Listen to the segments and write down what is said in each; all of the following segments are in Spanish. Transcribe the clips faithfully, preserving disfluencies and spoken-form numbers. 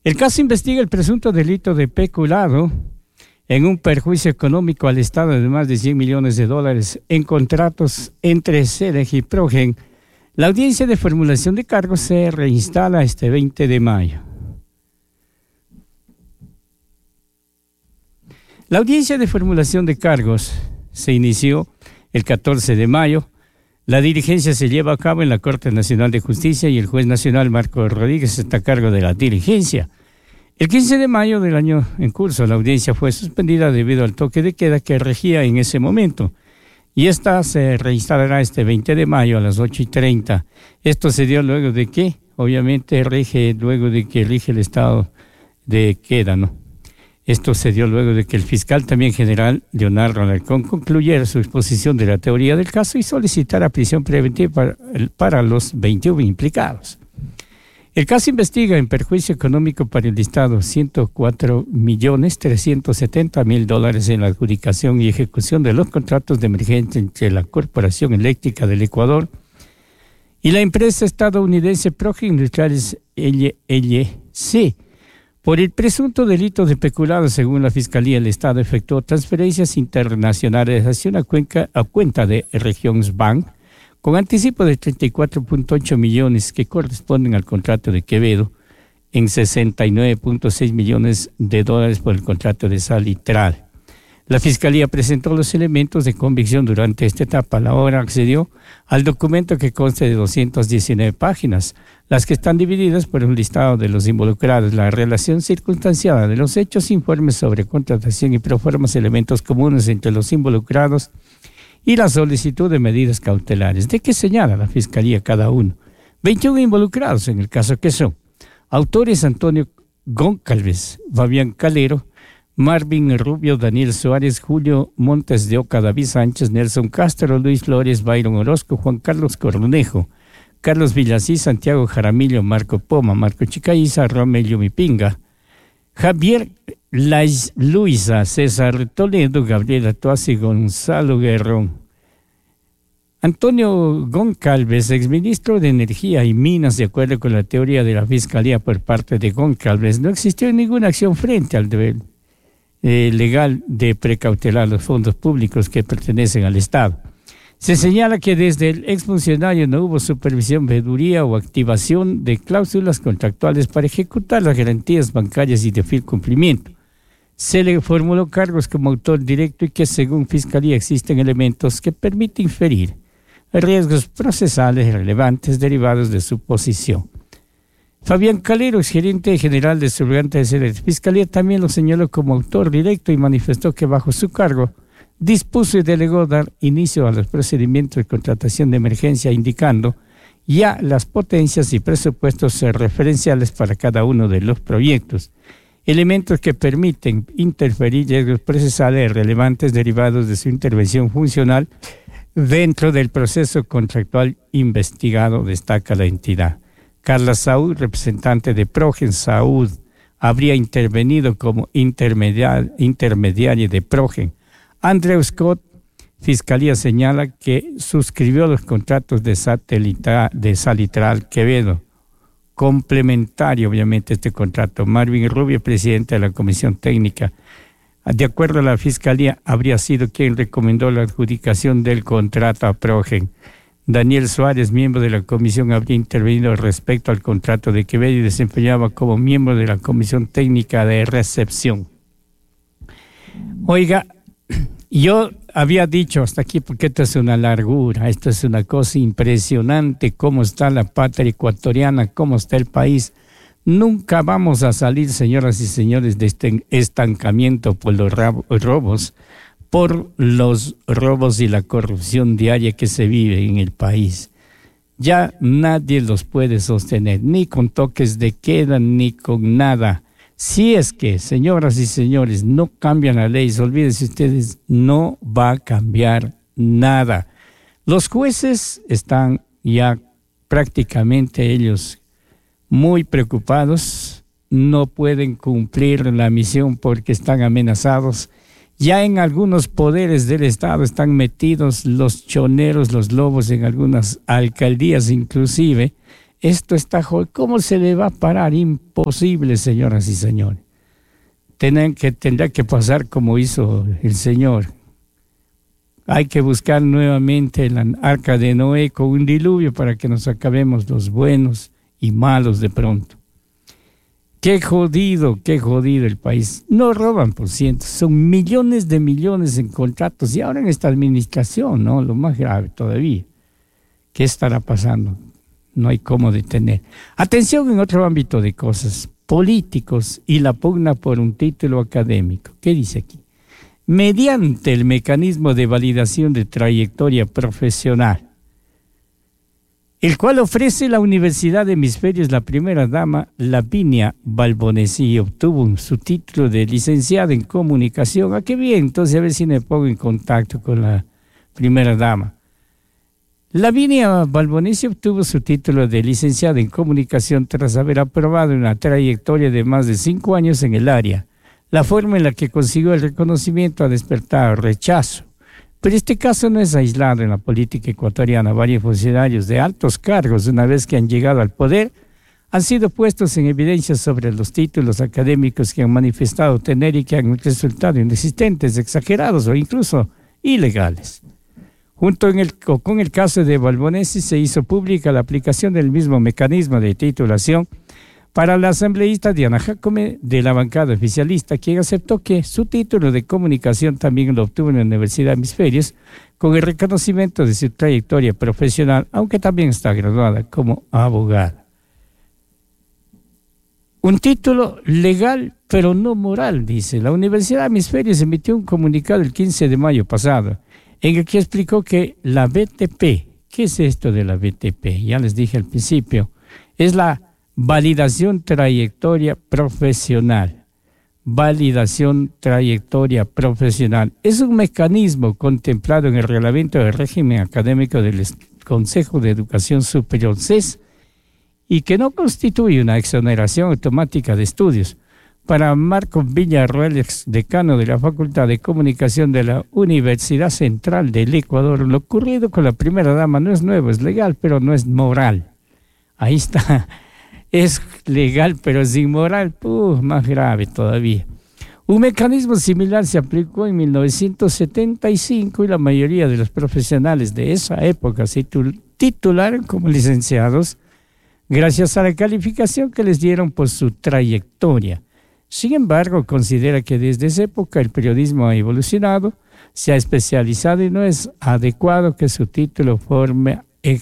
El caso investiga el presunto delito de peculado en un perjuicio económico al Estado de más de cien millones de dólares en contratos entre SEDEG y Progen. La audiencia de formulación de cargos se reinstala este veinte de mayo. La audiencia de formulación de cargos se inició el catorce de mayo. La diligencia se lleva a cabo en la Corte Nacional de Justicia y el juez nacional Marco Rodríguez está a cargo de la diligencia. El quince de mayo del año en curso, la audiencia fue suspendida debido al toque de queda que regía en ese momento. Y esta se reinstalará este veinte de mayo a las ocho y treinta. Esto se dio luego de que, obviamente, rige, luego de que rige el estado de queda, ¿no? Esto se dio luego de que el fiscal también general, Leonardo Alarcón, concluyera su exposición de la teoría del caso y solicitara prisión preventiva para, para los veintiuno implicados. El caso investiga en perjuicio económico para el Estado ciento cuatro millones trescientos setenta mil dólares en la adjudicación y ejecución de los contratos de emergencia entre la Corporación Eléctrica del Ecuador y la empresa estadounidense Progen Industriales L L C. Por el presunto delito de peculado, según la Fiscalía, el Estado efectuó transferencias internacionales hacia una cuenca, a cuenta de Regionsbank con anticipo de treinta y cuatro punto ocho millones que corresponden al contrato de Quevedo en sesenta y nueve punto seis millones de dólares por el contrato de Salitral. La Fiscalía presentó los elementos de convicción durante esta etapa. La obra accedió al documento que consta de doscientas diecinueve páginas, las que están divididas por un listado de los involucrados, la relación circunstanciada de los hechos, informes sobre contratación y proformas, elementos comunes entre los involucrados y la solicitud de medidas cautelares. ¿De qué señala la Fiscalía cada uno? veintiuno involucrados en el caso que son autores: Antonio Goncalves, Fabián Calero, Marvin Rubio, Daniel Suárez, Julio Montes de Oca, David Sánchez, Nelson Castro, Luis Flores, Byron Orozco, Juan Carlos Cornejo, Carlos Villasí, Santiago Jaramillo, Marco Poma, Marco Chicaiza, Romelio Mipinga, Javier Lais Luisa, César Toledo, Gabriela Toasi, Gonzalo Guerrón. Antonio Goncalves, exministro de Energía y Minas, de acuerdo con la teoría de la Fiscalía por parte de Goncalves, no existió ninguna acción frente al deber eh, legal de precautelar los fondos públicos que pertenecen al Estado. Se señala que desde el exfuncionario no hubo supervisión, veeduría o activación de cláusulas contractuales para ejecutar las garantías bancarias y de fiel cumplimiento. Se le formuló cargos como autor directo y que según Fiscalía existen elementos que permiten inferir riesgos procesales relevantes derivados de su posición. Fabián Calero, gerente general de Subrogante de Sedes, Fiscalía también lo señaló como autor directo y manifestó que bajo su cargo dispuso y delegó dar inicio a los procedimientos de contratación de emergencia, indicando ya las potencias y presupuestos referenciales para cada uno de los proyectos, elementos que permiten interferir riesgos procesales relevantes derivados de su intervención funcional dentro del proceso contractual investigado, destaca la entidad. Carla Saúd, representante de Progen Saúd, habría intervenido como intermediaria, intermediaria de Progen. Andrew Scott, Fiscalía señala que suscribió los contratos de, satélite, de Salitral Quevedo. Complementario, obviamente, este contrato. Marvin Rubio, presidente de la Comisión Técnica, de acuerdo a la Fiscalía, habría sido quien recomendó la adjudicación del contrato a Progen. Daniel Suárez, miembro de la comisión, habría intervenido respecto al contrato de Quevedo y desempeñaba como miembro de la Comisión Técnica de Recepción. Oiga, yo había dicho hasta aquí porque esto es una largura, esto es una cosa impresionante, cómo está la patria ecuatoriana, cómo está el país. Nunca vamos a salir, señoras y señores, de este estancamiento por los robos, por los robos y la corrupción diaria que se vive en el país. Ya nadie los puede sostener, ni con toques de queda, ni con nada. Si es que, señoras y señores, no cambian la ley, olvídense ustedes, no va a cambiar nada. Los jueces están ya prácticamente ellos muy preocupados, no pueden cumplir la misión porque están amenazados. Ya en algunos poderes del Estado están metidos los choneros, los lobos, en algunas alcaldías inclusive, Esto está jodido. ¿Cómo se le va a parar? Imposible, señoras y señores. Tienen que, tendrá que pasar como hizo el Señor. Hay que buscar nuevamente la arca de Noé con un diluvio para que nos acabemos los buenos y malos de pronto. Qué jodido, qué jodido el país. No roban por cientos, son millones de millones en contratos y ahora en esta administración, ¿no? Lo más grave todavía. ¿Qué estará pasando? No hay cómo detener. Atención en otro ámbito de cosas, políticos y la pugna por un título académico. ¿Qué dice aquí? Mediante el mecanismo de validación de trayectoria profesional, el cual ofrece la Universidad de Hemisferios, la primera dama Lavinia Balbonesi obtuvo su título de licenciada en comunicación. ¿A qué bien? Entonces a ver si me pongo en contacto con la primera dama. Lavinia Balbonesi obtuvo su título de licenciada en comunicación tras haber aprobado una trayectoria de más de cinco años en el área. La forma en la que consiguió el reconocimiento ha despertado rechazo. Pero este caso no es aislado en la política ecuatoriana. Varios funcionarios de altos cargos, una vez que han llegado al poder, han sido puestos en evidencia sobre los títulos académicos que han manifestado tener y que han resultado inexistentes, exagerados o incluso ilegales. Junto en el, con el caso de Balbonesi se hizo pública la aplicación del mismo mecanismo de titulación para la asambleísta Diana Jacome de la bancada oficialista, quien aceptó que su título de comunicación también lo obtuvo en la Universidad de Hemisferios con el reconocimiento de su trayectoria profesional, aunque también está graduada como abogada. Un título legal, pero no moral, dice. La Universidad de Hemisferios emitió un comunicado el quince de mayo pasado, en el que explicó que la B T P, ¿qué es esto de la B T P? Ya les dije al principio, es la validación trayectoria profesional. Validación trayectoria profesional. Es un mecanismo contemplado en el reglamento del régimen académico del Consejo de Educación Superior, C E S, y que no constituye una exoneración automática de estudios. Para Marcos Villarroel, ex decano de la Facultad de Comunicación de la Universidad Central del Ecuador, lo ocurrido con la primera dama no es nuevo, es legal, pero no es moral. Ahí está. Es legal, pero es inmoral. Uh, más grave todavía. Un mecanismo similar se aplicó en mil novecientos setenta y cinco y la mayoría de los profesionales de esa época se titularon como licenciados gracias a la calificación que les dieron por su trayectoria. Sin embargo, considera que desde esa época el periodismo ha evolucionado, se ha especializado y no es adecuado que su título forme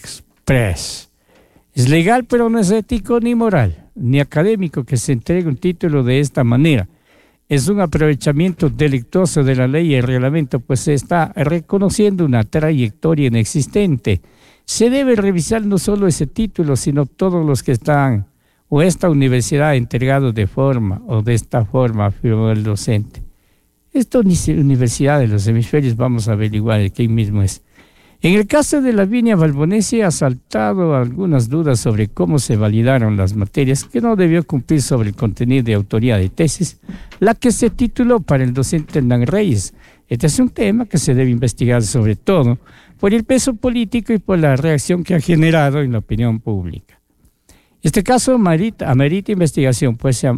express. Es legal, pero no es ético ni moral, ni académico que se entregue un título de esta manera. Es un aprovechamiento delictuoso de la ley y el reglamento, pues se está reconociendo una trayectoria inexistente. Se debe revisar no solo ese título, sino todos los que están o esta universidad ha entregado de forma o de esta forma, afirmó el docente. Esta Universidad de los Hemisferios vamos a averiguar de quién mismo es. En el caso de Lavinia Balbonesi ha saltado algunas dudas sobre cómo se validaron las materias que no debió cumplir sobre el contenido de autoría de tesis, la que se tituló para el docente Hernán Reyes. Este es un tema que se debe investigar sobre todo por el peso político y por la reacción que ha generado en la opinión pública. Este caso amerita, amerita investigación, pues se han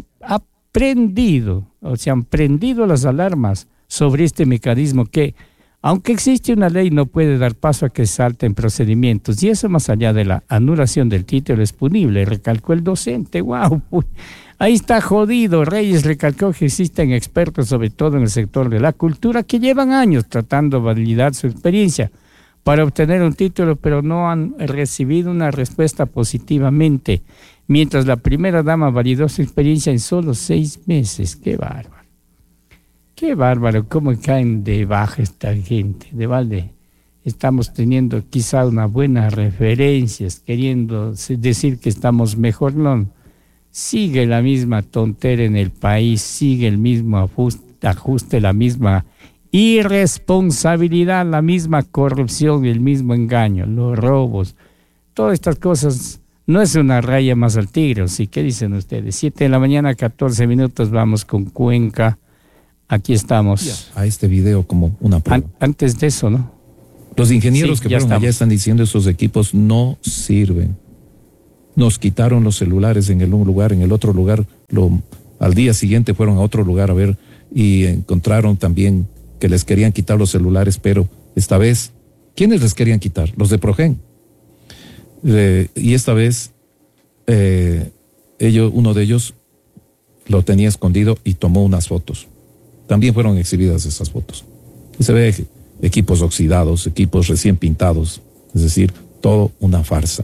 aprendido o se han prendido las alarmas sobre este mecanismo que, aunque existe una ley, no puede dar paso a que salten procedimientos, y eso más allá de la anulación del título es punible, recalcó el docente. ¡Wow! Ahí está jodido. Reyes recalcó que existen expertos, sobre todo en el sector de la cultura, que llevan años tratando de validar su experiencia para obtener un título, pero no han recibido una respuesta positivamente, mientras la primera dama validó su experiencia en solo seis meses. ¡Qué bárbaro! Qué bárbaro, cómo caen de baja esta gente. De balde estamos teniendo quizá unas buenas referencias, queriendo decir que estamos mejor. No, sigue la misma tontera en el país, sigue el mismo ajuste, ajuste, la misma irresponsabilidad, la misma corrupción, el mismo engaño, los robos, todas estas cosas. No es una raya más al tigre, ¿sí? ¿Qué dicen ustedes? Siete de la mañana, catorce minutos, vamos con Cuenca. Aquí estamos. A este video como una prueba. An- antes de eso, ¿no? Los ingenieros Sí, que ya fueron estamos. allá están diciendo esos equipos no sirven. nos quitaron los celulares en el un lugar, en el otro lugar, lo, al día siguiente fueron a otro lugar a ver y encontraron también que les querían quitar los celulares, pero esta vez, ¿quiénes les querían quitar? Los de Progen. Eh, y esta vez, eh, ellos, uno de ellos lo tenía escondido y tomó unas fotos. También fueron exhibidas esas fotos. Y se ve equipos oxidados, equipos recién pintados, es decir, todo una farsa.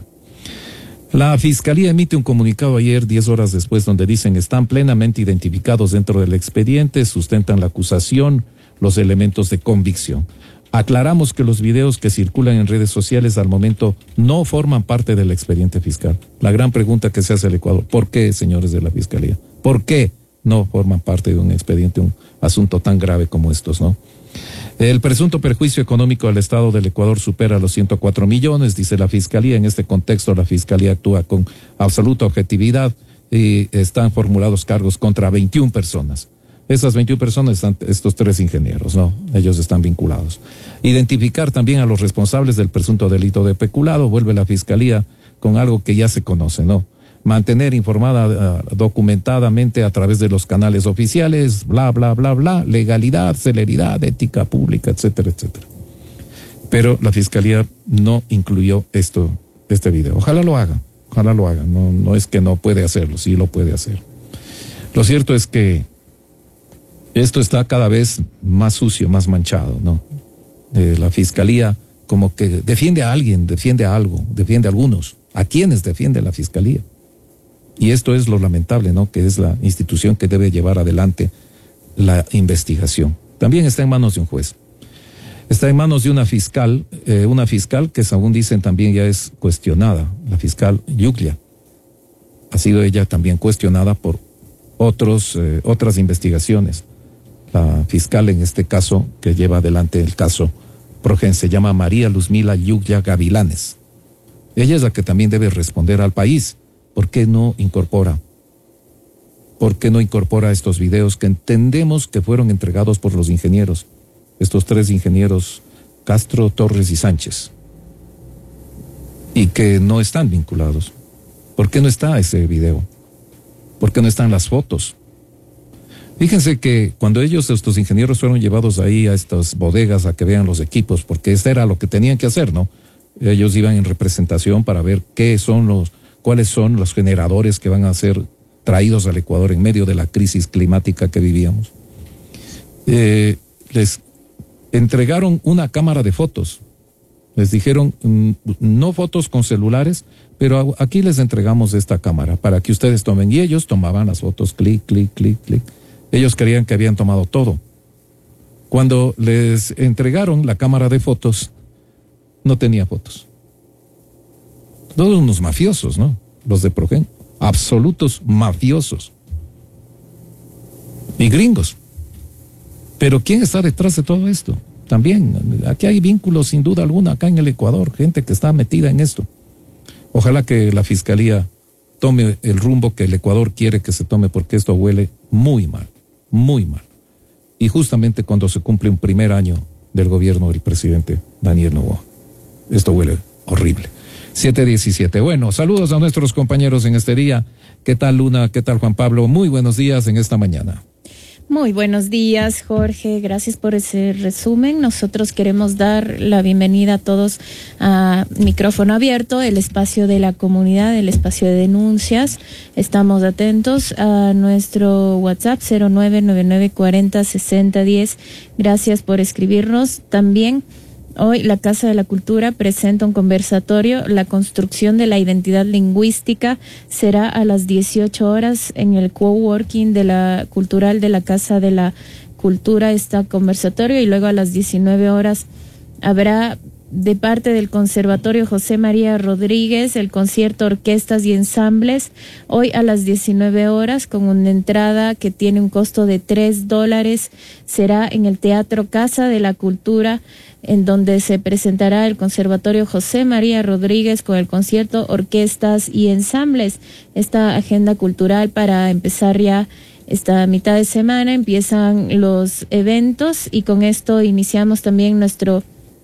La Fiscalía emite un comunicado ayer, diez horas después, donde dicen están plenamente identificados dentro del expediente, sustentan la acusación, los elementos de convicción. Aclaramos que los videos que circulan en redes sociales al momento no forman parte del expediente fiscal. La gran pregunta que se hace al Ecuador, ¿por qué, señores de la Fiscalía? ¿Por qué no forman parte de un expediente, un asunto tan grave como estos, no? El presunto perjuicio económico al Estado del Ecuador supera los ciento cuatro millones, dice la Fiscalía. En este contexto, la Fiscalía actúa con absoluta objetividad y están formulados cargos contra veintiuna personas. Esas veintiuna personas están estos tres ingenieros, ¿no? Ellos están vinculados. Identificar también a los responsables del presunto delito de peculado, vuelve la Fiscalía con algo que ya se conoce, ¿no? Mantener informada uh, documentadamente a través de los canales oficiales, bla, bla, bla, bla, legalidad, celeridad, ética pública, etcétera, etcétera. Pero la Fiscalía no incluyó esto, este video. Ojalá lo haga, ojalá lo haga. No, no es que no puede hacerlo, sí lo puede hacer. Lo cierto es que esto está cada vez más sucio, más manchado, ¿no? Eh, la Fiscalía como que defiende a alguien, defiende a algo, defiende a algunos. ¿A quiénes defiende la Fiscalía? Y esto es lo lamentable, ¿no? Que es la institución que debe llevar adelante la investigación. También está en manos de un juez. Está en manos de una fiscal, eh, una fiscal que según dicen también ya es cuestionada, la fiscal Yuglia. Ha sido ella también cuestionada por otros, eh, otras investigaciones. La fiscal en este caso que lleva adelante el caso Progen se llama María Luzmila Yuglia Gavilanes. Ella es la que también debe responder al país. ¿Por qué no incorpora? ¿Por qué no incorpora estos videos que entendemos que fueron entregados por los ingenieros? Estos tres ingenieros, Castro, Torres y Sánchez. Y que no están vinculados. ¿Por qué no está ese video? ¿Por qué no están las fotos? Fíjense que cuando ellos, estos ingenieros, fueron llevados ahí a estas bodegas a que vean los equipos, porque eso era lo que tenían que hacer, ¿no? Ellos iban en representación para ver qué son los, cuáles son los generadores que van a ser traídos al Ecuador en medio de la crisis climática que vivíamos. Eh, les entregaron una cámara de fotos. Les dijeron, no fotos con celulares, pero aquí les entregamos esta cámara para que ustedes tomen. Y ellos tomaban las fotos, clic, clic, clic, clic. Ellos creían que habían tomado todo. Cuando les entregaron la cámara de fotos, no tenía fotos. Todos unos mafiosos, ¿no? Los de Progen, absolutos mafiosos. Y gringos. Pero ¿quién está detrás de todo esto? También, aquí hay vínculos sin duda alguna acá en el Ecuador, gente que está metida en esto. Ojalá que la Fiscalía tome el rumbo que el Ecuador quiere que se tome, porque esto huele muy mal, muy mal. Y justamente cuando se cumple un primer año del gobierno del presidente Daniel Noboa. Esto huele horrible. siete diecisiete. Bueno, saludos a nuestros compañeros en este día. ¿Qué tal, Luna? ¿Qué tal, Juan Pablo? Muy buenos días en esta mañana. Muy buenos días, Jorge. Gracias por ese resumen. Nosotros queremos dar la bienvenida a todos a Micrófono Abierto, el espacio de la comunidad, el espacio de denuncias. Estamos atentos a nuestro WhatsApp cero nueve nueve nueve cuarenta sesenta diez. Gracias por escribirnos. También hoy la Casa de la Cultura presenta un conversatorio. La construcción de la identidad lingüística será a las dieciocho horas en el coworking de la cultural de la Casa de la Cultura este conversatorio, y luego a las diecinueve horas habrá de parte del Conservatorio José María Rodríguez el concierto Orquestas y Ensambles, hoy a las diecinueve horas, con una entrada que tiene un costo de tres dólares. Será en el Teatro Casa de la Cultura, en donde se presentará el Conservatorio José María Rodríguez con el concierto Orquestas y Ensambles. Esta agenda cultural para empezar ya esta mitad de semana, empiezan los eventos, y con esto iniciamos también nuestro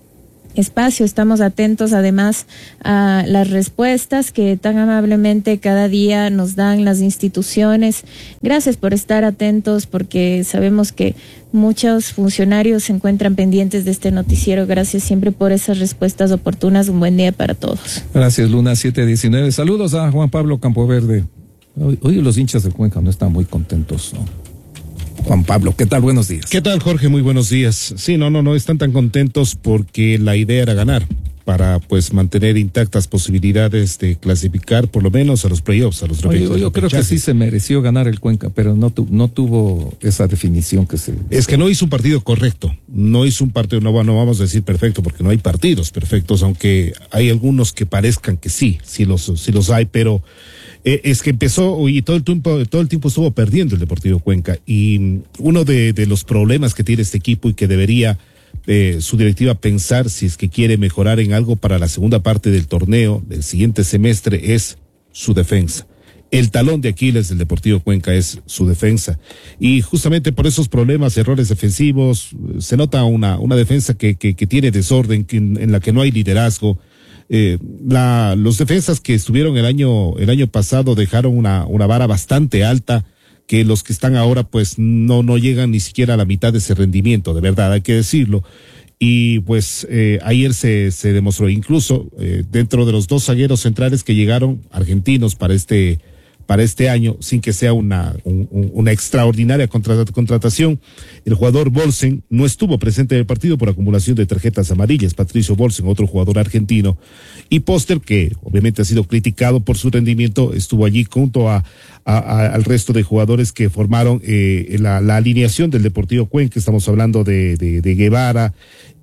espacio. Estamos atentos además a las respuestas que tan amablemente cada día nos dan las instituciones. Gracias por estar atentos, porque sabemos que muchos funcionarios se encuentran pendientes de este noticiero. Gracias siempre por esas respuestas oportunas. Un buen día para todos. Gracias, Luna siete diecinueve. Saludos a Juan Pablo Campoverde. Hoy, hoy los hinchas del Cuenca no están muy contentos, ¿no? Juan Pablo, ¿qué tal? Buenos días. ¿Qué tal, Jorge? Muy buenos días. Sí, no, no, no están tan contentos porque la idea era ganar para, pues, mantener intactas posibilidades de clasificar por lo menos a los playoffs, a los Oye, yo, yo creo que sí se mereció ganar el Cuenca, pero no, tu, no tuvo esa definición que se... Es que no hizo un partido correcto, no hizo un partido, no, no vamos a decir perfecto, porque no hay partidos perfectos, aunque hay algunos que parezcan que sí, sí los, sí los hay, pero... Eh, es que empezó y todo el tiempo todo el tiempo estuvo perdiendo el Deportivo Cuenca, y uno de, de los problemas que tiene este equipo y que debería eh, su directiva pensar si es que quiere mejorar en algo para la segunda parte del torneo del siguiente semestre es su defensa. El talón de Aquiles del Deportivo Cuenca es su defensa, y justamente por esos problemas, errores defensivos, se nota una, una defensa que, que, que tiene desorden, que, en la que no hay liderazgo. Eh, la, los defensas que estuvieron el año, el año pasado dejaron una, una vara bastante alta, que los que están ahora pues no, no llegan ni siquiera a la mitad de ese rendimiento, de verdad, hay que decirlo. Y pues eh, ayer se, se demostró, incluso eh, dentro de los dos zagueros centrales que llegaron, argentinos, para este, para este año, sin que sea una, un, una extraordinaria contratación, el jugador Bolsen no estuvo presente en el partido por acumulación de tarjetas amarillas. Patricio Bolsen, otro jugador argentino, y Póster, que obviamente ha sido criticado por su rendimiento, estuvo allí junto a, a, a al resto de jugadores que formaron eh, la, la alineación del Deportivo Cuenca. Estamos hablando de, de, de Guevara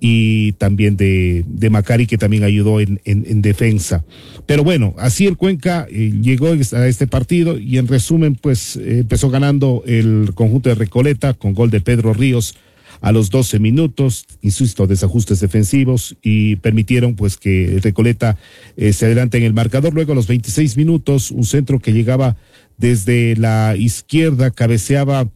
y también de, de Macari, que también ayudó en, en, en defensa. Pero bueno, así el Cuenca eh, llegó a este partido y en resumen pues eh, empezó ganando el conjunto de Recoleta con gol de Pedro Ríos a los doce minutos, insisto, desajustes defensivos, y permitieron pues que Recoleta eh, se adelante en el marcador. Luego a los veintiséis minutos, un centro que llegaba desde la izquierda, cabeceaba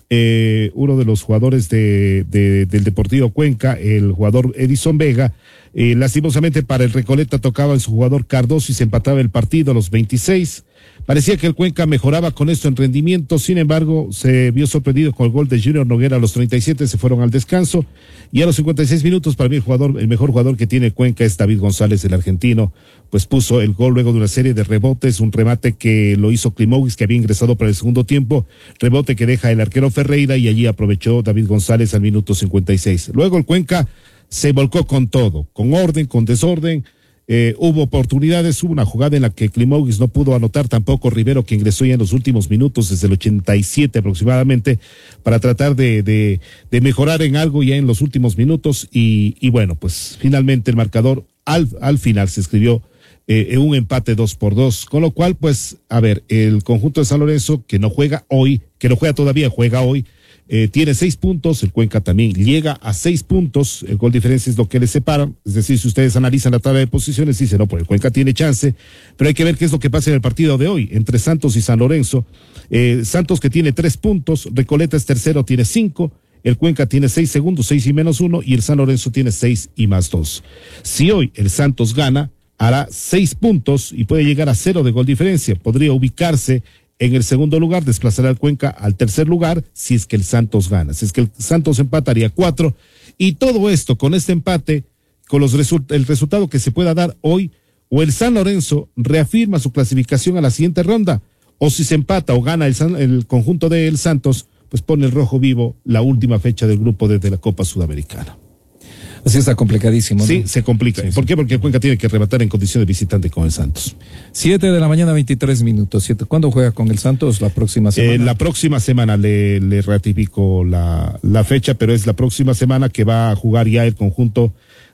Eh, uno de los jugadores de, de, del Deportivo Cuenca, el jugador Edison Vega. Eh, lastimosamente para el Recoleta tocaba en su jugador Cardoso y se empataba el partido a los veintiséis. Parecía que el Cuenca mejoraba con esto en rendimiento, sin embargo se vio sorprendido con el gol de Junior Noguera a los treinta y siete, se fueron al descanso, y a los cincuenta y seis minutos, para mí el jugador, el mejor jugador que tiene Cuenca es David González, el argentino, pues puso el gol luego de una serie de rebotes, un remate que lo hizo Klimowicz, que había ingresado para el segundo tiempo, rebote que deja el arquero Ferreira, y allí aprovechó David González al minuto cincuenta y seis. Luego el Cuenca se volcó con todo, con orden, con desorden. Eh, hubo oportunidades, hubo una jugada en la que Klimowicz no pudo anotar, tampoco Rivero, que ingresó ya en los últimos minutos, desde el ochenta y siete aproximadamente, para tratar de, de, de mejorar en algo ya en los últimos minutos, y, y bueno, pues finalmente el marcador al, al final se escribió eh, en un empate dos por dos, con lo cual pues, a ver, el conjunto de San Lorenzo, que no juega hoy, que no juega todavía, juega hoy, Eh, tiene seis puntos, el Cuenca también llega a seis puntos, el gol diferencia es lo que les separa, es decir, si ustedes analizan la tabla de posiciones, dicen, no, pues el Cuenca tiene chance, pero hay que ver qué es lo que pasa en el partido de hoy, entre Santos y San Lorenzo. eh, Santos, que tiene tres puntos, Recoleta es tercero, tiene cinco, el Cuenca tiene seis segundos, seis y menos uno, y el San Lorenzo tiene seis y más dos. Si hoy el Santos gana, hará seis puntos y puede llegar a cero de gol diferencia, podría ubicarse en el segundo lugar, desplazará al Cuenca al tercer lugar si es que el Santos gana. Si es que el Santos empataría cuatro, y todo esto con este empate, con los result- el resultado que se pueda dar hoy, o el San Lorenzo reafirma su clasificación a la siguiente ronda, o si se empata o gana el, San- el conjunto de el Santos, pues pone el rojo vivo la última fecha del grupo desde la Copa Sudamericana. Así está complicadísimo, ¿no? Sí, se complica. Sí, ¿Por sí. qué? Porque el Cuenca tiene que rematar en condición de visitante con el Santos. Siete de la mañana, veintitrés minutos. Siete. ¿Cuándo juega con el Santos? La próxima semana. Eh, la próxima semana le, le ratifico la, la fecha, pero es la próxima semana que va a jugar ya el conjunto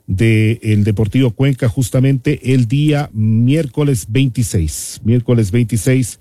de el Deportivo Cuenca, justamente el día miércoles veintiséis. Miércoles veintiséis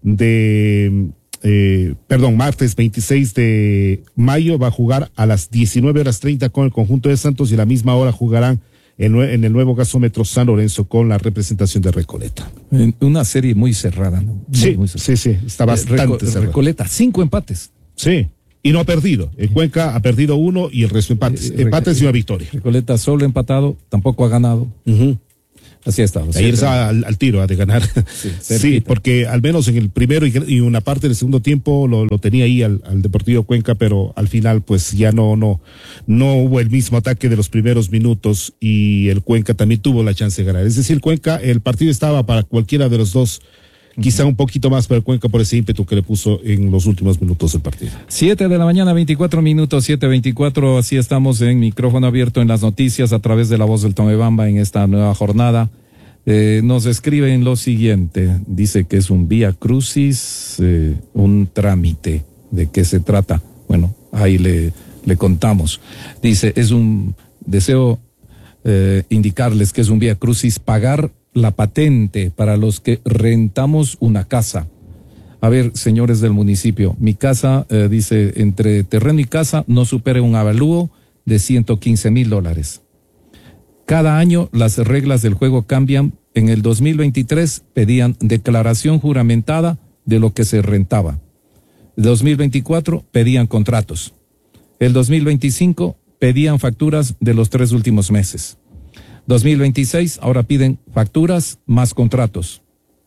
de... Eh, perdón, martes veintiséis de mayo va a jugar a las diecinueve horas treinta con el conjunto de Santos, y a la misma hora jugarán en, en el nuevo gasómetro San Lorenzo con la representación de Recoleta. En una serie muy cerrada, ¿no? Muy, Sí, muy cerrada. sí, sí, está bastante Eh, Reco- cerrada. Recoleta, cinco empates. Sí, Y no ha perdido. El Cuenca ha perdido uno y el resto empates. Eh, empates y una victoria. Recoleta solo empatado, tampoco ha ganado. Uh-huh. Así está. Ayer estaba al, al tiro, a de ganar. Sí, sí, porque al menos en el primero y, y una parte del segundo tiempo lo, lo tenía ahí al, al Deportivo Cuenca, pero al final pues ya no, no, no hubo el mismo ataque de los primeros minutos y el Cuenca también tuvo la chance de ganar. Es decir, Cuenca, el partido estaba para cualquiera de los dos. Quizá un poquito más para el Cuenca por ese ímpetu que le puso en los últimos minutos del partido. Siete de la mañana, veinticuatro minutos, siete veinticuatro, así estamos en micrófono abierto en las noticias a través de la voz del Tomebamba en esta nueva jornada. Eh, nos escriben lo siguiente, dice que es un vía crucis, eh, un trámite. ¿De qué se trata? Bueno, ahí le, le contamos. Dice, es un deseo eh, indicarles que es un vía crucis pagar la patente para los que rentamos una casa. A ver, señores del municipio, mi casa, eh, dice, entre terreno y casa no supere un avalúo de ciento quince mil dólares. Cada año las reglas del juego cambian. En el dos mil veintitrés pedían declaración juramentada de lo que se rentaba. El dos mil veinticuatro pedían contratos. El dos mil veinticinco pedían facturas de los tres últimos meses. dos mil veintiséis, ahora piden facturas más contratos.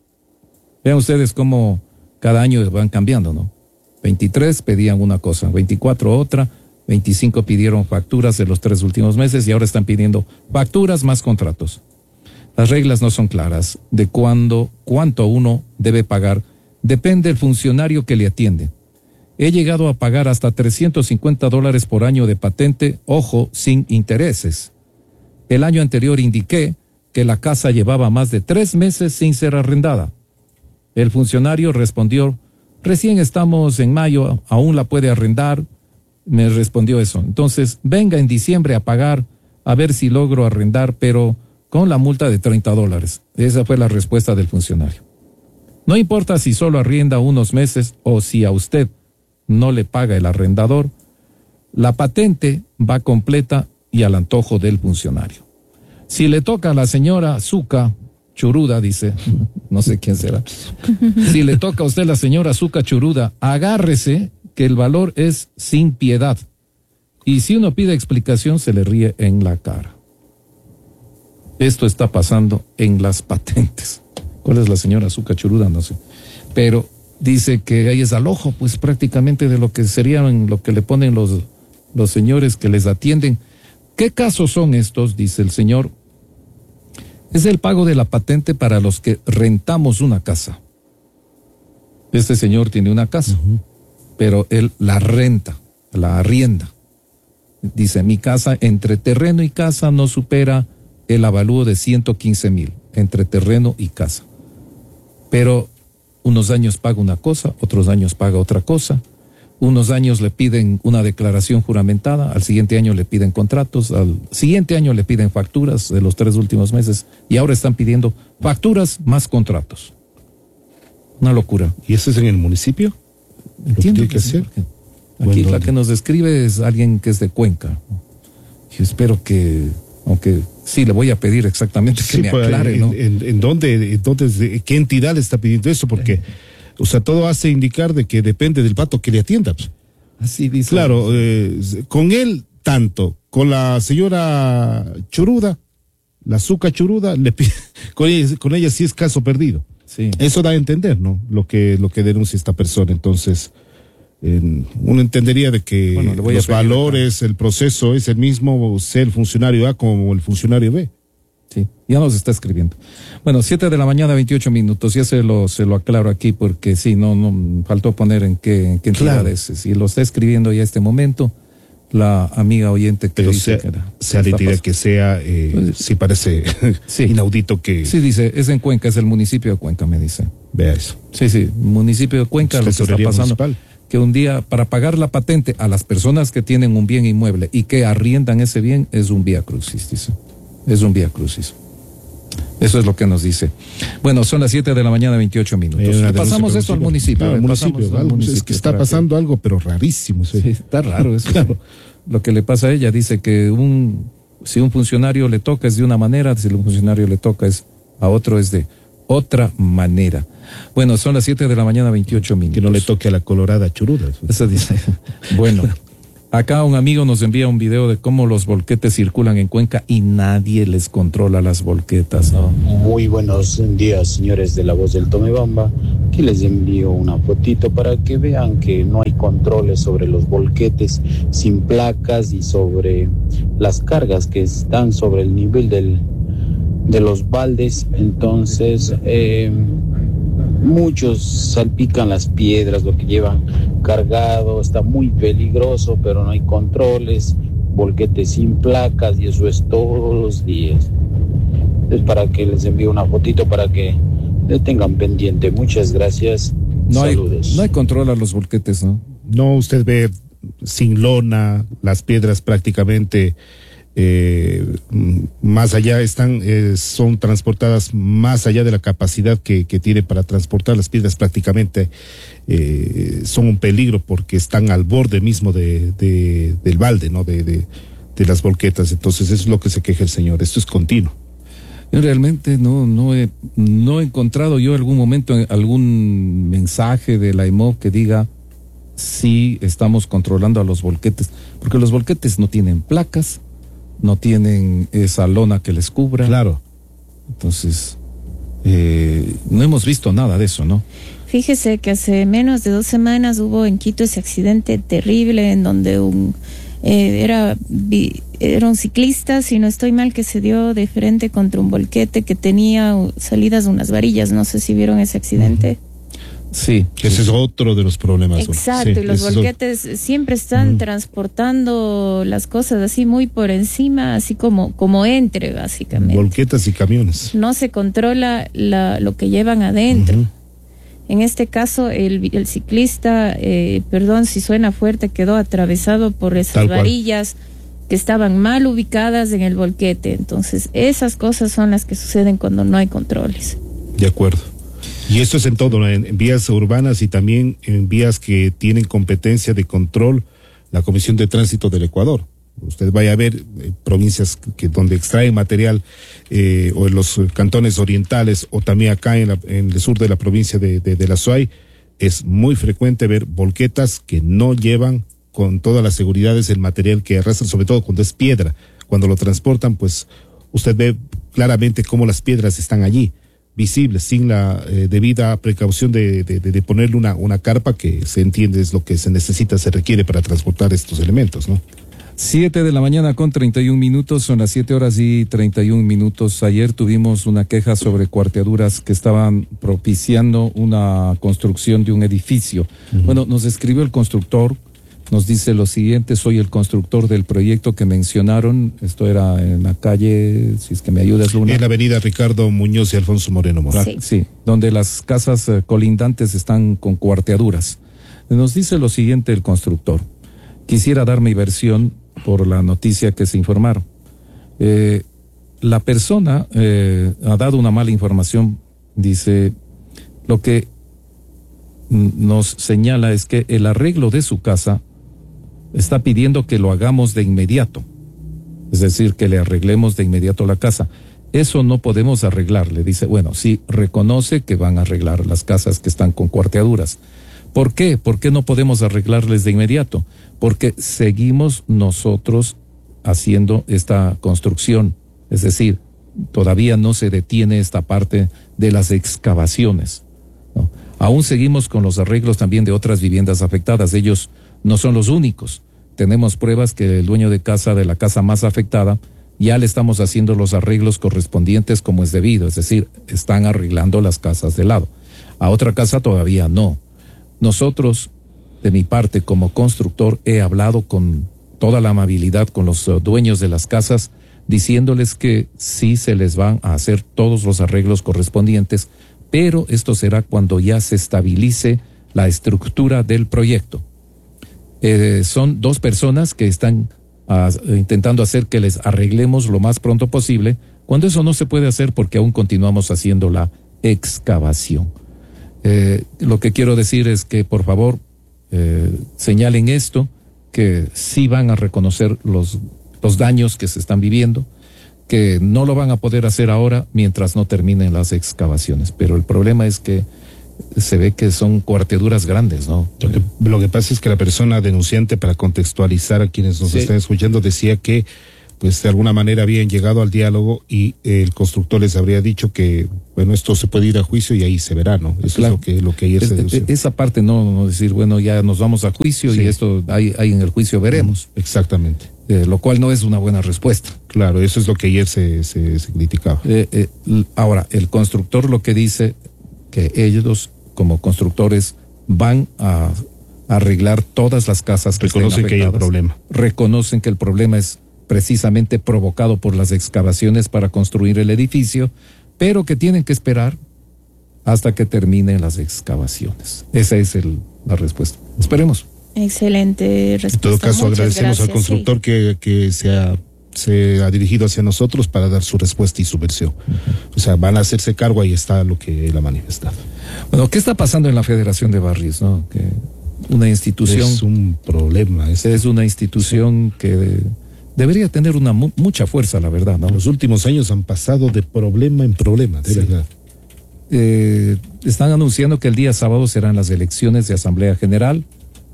Vean ustedes cómo cada año van cambiando, ¿no? veintitrés pedían una cosa, veinticuatro otra, veinticinco pidieron facturas de los tres últimos meses y ahora están pidiendo facturas más contratos. Las reglas no son claras de cuándo, cuánto uno debe pagar. Depende del funcionario que le atiende. He llegado a pagar hasta trescientos cincuenta dólares por año de patente, ojo, sin intereses. El año anterior indiqué que la casa llevaba más de tres meses sin ser arrendada. El funcionario respondió, recién estamos en mayo, aún la puede arrendar. Me respondió eso. Entonces, venga en diciembre a pagar, a ver si logro arrendar, pero con la multa de treinta dólares. Esa fue la respuesta del funcionario. No importa si solo arrienda unos meses o si a usted no le paga el arrendador, la patente va completa y al antojo del funcionario. Si le toca a la señora Zucca Churuda, dice, no sé quién será, si le toca a usted la señora Zucca Churuda, agárrese que el valor es sin piedad. Y si uno pide explicación, se le ríe en la cara. Esto está pasando en las patentes. ¿Cuál es la señora Zucca Churuda? No sé. Pero dice que ahí es al ojo, pues prácticamente de lo que serían, lo que le ponen los, los señores que les atienden. ¿Qué casos son estos? Dice el señor. Es el pago de la patente para los que rentamos una casa. Este señor tiene una casa, uh-huh. pero él la renta, la arrienda. Dice, mi casa entre terreno y casa no supera el avalúo de ciento quince mil, entre terreno y casa. Pero unos años paga una cosa, otros años paga otra cosa. Unos años le piden una declaración juramentada, al siguiente año le piden contratos, al siguiente año le piden facturas de los tres últimos meses y ahora están pidiendo facturas más contratos. Una locura. ¿Y eso es en el municipio? Entiendo que, que hacer. Aquí bueno, la que nos describe es alguien que es de Cuenca. Yo espero que, aunque sí le voy a pedir exactamente que sí, me aclare, ¿no? En, en, en dónde, entonces, ¿qué entidad le está pidiendo eso? Porque, eh. o sea, todo hace indicar de que depende del pato que le atienda. Así dice. Claro, eh, con él tanto, con la señora Churuda, la Zucca Churuda, le pide, con ella, con ella sí es caso perdido. Sí. Eso da a entender, ¿no? Lo que, lo que denuncia esta persona. Entonces, eh, uno entendería de que bueno, los valores, acá. El proceso es el mismo, sea el funcionario A como el funcionario B. Sí, ya nos está escribiendo. Bueno, siete de la mañana, veintiocho minutos, ya se lo, se lo aclaro aquí porque sí, no, no, faltó poner en qué, en qué entidad claro. es. Si lo está escribiendo ya este momento, la amiga oyente que pero dice sea, que era. Sea la entidad que sea, eh, pues, sí parece sí. inaudito que... Sí, dice, es en Cuenca, es el municipio de Cuenca, me dice. Vea eso. Sí, sí, municipio de Cuenca, lo que está pasando. Municipal. Que un día, para pagar la patente a las personas que tienen un bien inmueble y que arriendan ese bien, es un vía crucis, dice. Es un vía crucis. Eso es lo que nos dice. Bueno, son las siete de la mañana, veintiocho minutos. Le pasamos esto al municipio. Claro, municipio, al municipio. Es que está pasando que... algo, pero rarísimo. Sí, sí está raro eso. Claro. Lo que le pasa a ella, dice que un si un funcionario le toca es de una manera, si un funcionario le toca es a otro es de otra manera. Bueno, son las siete de la mañana, veintiocho minutos. Que no le toque a la colorada churuda. Eso dice. Bueno, acá un amigo nos envía un video de cómo los volquetes circulan en Cuenca y nadie les controla las volquetas, ¿no? Muy buenos días, señores de La Voz del Tomebamba. Aquí les envío una fotito para que vean que no hay controles sobre los volquetes sin placas y sobre las cargas que están sobre el nivel del, de los baldes. Entonces, eh, muchos salpican las piedras, lo que llevan cargado, está muy peligroso, pero no hay controles, volquetes sin placas y eso es todos los días. Es para que les envíe una fotito para que le tengan pendiente. Muchas gracias. No Saludos. Hay, no hay control a los volquetes, ¿no? No, usted ve sin lona, las piedras prácticamente eh, más allá están, eh, son transportadas más allá de la capacidad que, que tiene para transportar las piedras, prácticamente eh, son un peligro porque están al borde mismo de, de del balde, ¿no? De, de, de las volquetas. Entonces eso es lo que se queja el señor. Esto es continuo. Yo realmente no, no he, no he encontrado yo algún momento algún mensaje de la E M O que diga si estamos controlando a los volquetes, porque los volquetes no tienen placas, no tienen esa lona que les cubra. Claro. Entonces, eh, no hemos visto nada de eso, ¿no? Fíjese que hace menos de dos semanas hubo en Quito ese accidente terrible en donde un eh, era, era un ciclista, si no estoy mal, que se dio de frente contra un volquete que tenía salidas de unas varillas. No sé si vieron ese accidente. Uh-huh. Sí. Ese es otro de los problemas. Exacto, sí, y los volquetes es... siempre están mm. transportando las cosas así muy por encima, así como, como entre, básicamente. Volquetas y camiones. No se controla la, lo que llevan adentro. Uh-huh. En este caso, el, el ciclista, eh, perdón si suena fuerte, quedó atravesado por esas Tal varillas cual. que estaban mal ubicadas en el volquete. Entonces, esas cosas son las que suceden cuando no hay controles. De acuerdo. Y esto es en todo, ¿no? en, en vías urbanas y también en vías que tienen competencia de control la Comisión de Tránsito del Ecuador. Usted vaya a ver eh, provincias que donde extraen material eh, o en los cantones orientales o también acá en, la, en el sur de la provincia de, de, de la Suay, es muy frecuente ver volquetas que no llevan con todas las seguridades el material que arrastran, sobre todo cuando es piedra. Cuando lo transportan, pues usted ve claramente cómo las piedras están allí, visibles, sin la eh, debida precaución de, de, de ponerle una, una carpa que se entiende es lo que se necesita, se requiere para transportar estos elementos, ¿no? Siete de la mañana con treinta y un minutos, son las siete horas y treinta y un minutos. Ayer tuvimos una queja sobre cuarteaduras que estaban propiciando una construcción de un edificio. Uh-huh. Bueno, nos escribió el constructor, nos dice lo siguiente: soy el constructor del proyecto que mencionaron. Esto era en la calle, si es que me ayudas, Luna. En la avenida Ricardo Muñoz y Alfonso Moreno Mora. Sí. sí, donde las casas eh, colindantes están con cuarteaduras. Nos dice lo siguiente el constructor: quisiera dar mi versión por la noticia que se informaron. Eh, la persona eh, ha dado una mala información. Dice, lo que nos señala es que el arreglo de su casa está pidiendo que lo hagamos de inmediato, es decir, que le arreglemos de inmediato la casa. Eso no podemos arreglar. Le dice, bueno, sí, reconoce que van a arreglar las casas que están con cuarteaduras. ¿Por qué? ¿Por qué no podemos arreglarles de inmediato? Porque seguimos nosotros haciendo esta construcción, es decir, todavía no se detiene esta parte de las excavaciones, ¿no? Aún seguimos con los arreglos también de otras viviendas afectadas. Ellos no son los únicos. Tenemos pruebas que el dueño de casa, de la casa más afectada, ya le estamos haciendo los arreglos correspondientes como es debido, es decir, están arreglando las casas de lado. A otra casa todavía no. Nosotros, de mi parte, como constructor, he hablado con toda la amabilidad con los uh, dueños de las casas, diciéndoles que sí se les van a hacer todos los arreglos correspondientes, pero esto será cuando ya se estabilice la estructura del proyecto. Eh, son dos personas que están uh, intentando hacer que les arreglemos lo más pronto posible, cuando eso no se puede hacer porque aún continuamos haciendo la excavación. Eh, lo que quiero decir es que, por favor, eh, señalen esto, que sí van a reconocer los, los daños que se están viviendo, que no lo van a poder hacer ahora mientras no terminen las excavaciones. Pero el problema es que se ve que son cuarteaduras grandes, ¿no? Lo que, lo que pasa es que la persona denunciante, para contextualizar a quienes nos sí. están escuchando, decía que pues de alguna manera habían llegado al diálogo y el constructor les habría dicho que, bueno, esto se puede ir a juicio y ahí se verá, ¿no? Eso claro. es lo que, lo que ayer es, se denunció. Esa parte no, no decir, bueno, ya nos vamos a juicio sí. y esto ahí, ahí en el juicio veremos. Exactamente. Eh, lo cual no es una buena respuesta. Claro, eso es lo que ayer se, se, se criticaba. Eh, eh, ahora, el constructor lo que dice que ellos, como constructores, van a arreglar todas las casas que reconocen que hay un problema. Reconocen que el problema es precisamente provocado por las excavaciones para construir el edificio, pero que tienen que esperar hasta que terminen las excavaciones. Esa es el, la respuesta. Esperemos. Excelente respuesta. En todo caso, Muchas agradecemos gracias, al constructor sí. que, que se, ha, se ha dirigido hacia nosotros para dar su respuesta y su versión. Uh-huh. O sea, van a hacerse cargo, ahí está lo que él ha manifestado. Bueno, ¿qué está pasando en la Federación de Barrios, no? Que una institución... Es un problema. Este. Es una institución sí. que debería tener una mu- mucha fuerza, la verdad, ¿no? Los últimos años han pasado de problema en problema, de sí. verdad. Eh, están anunciando que el día sábado serán las elecciones de Asamblea General.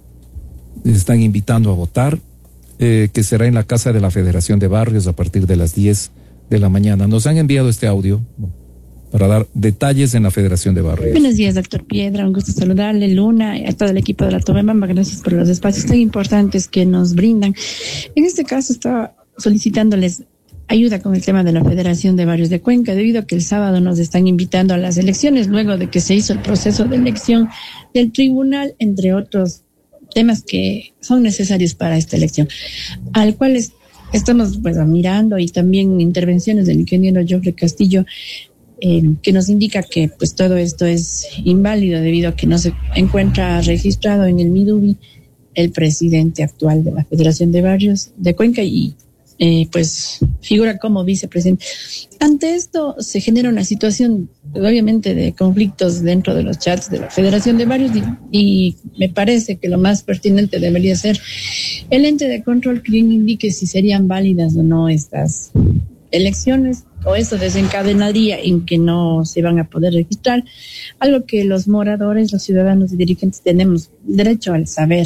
Están invitando a votar, eh, que será en la Casa de la Federación de Barrios a partir de las diez de la mañana. Nos han enviado este audio para dar detalles en la Federación de Barrios. Buenos días, doctor Piedra, un gusto saludarle, Luna, y a todo el equipo de la Tomebamba. Gracias por los espacios tan importantes que nos brindan. En este caso estaba solicitándoles ayuda con el tema de la Federación de Barrios de Cuenca, debido a que el sábado nos están invitando a las elecciones, luego de que se hizo el proceso de elección del tribunal, entre otros temas que son necesarios para esta elección, al cual es, estamos pues mirando, y también intervenciones del ingeniero Joffre Castillo, eh, que nos indica que pues todo esto es inválido debido a que no se encuentra registrado en el Midubi el presidente actual de la Federación de Barrios de Cuenca y eh, pues figura como vicepresidente. Ante esto se genera una situación obviamente de conflictos dentro de los chats de la Federación de Barrios y, y me parece que lo más pertinente debería ser el ente de control quien indique si serían válidas o no estas elecciones, o eso desencadenaría en que no se van a poder registrar, algo que los moradores, los ciudadanos y dirigentes tenemos derecho al saber,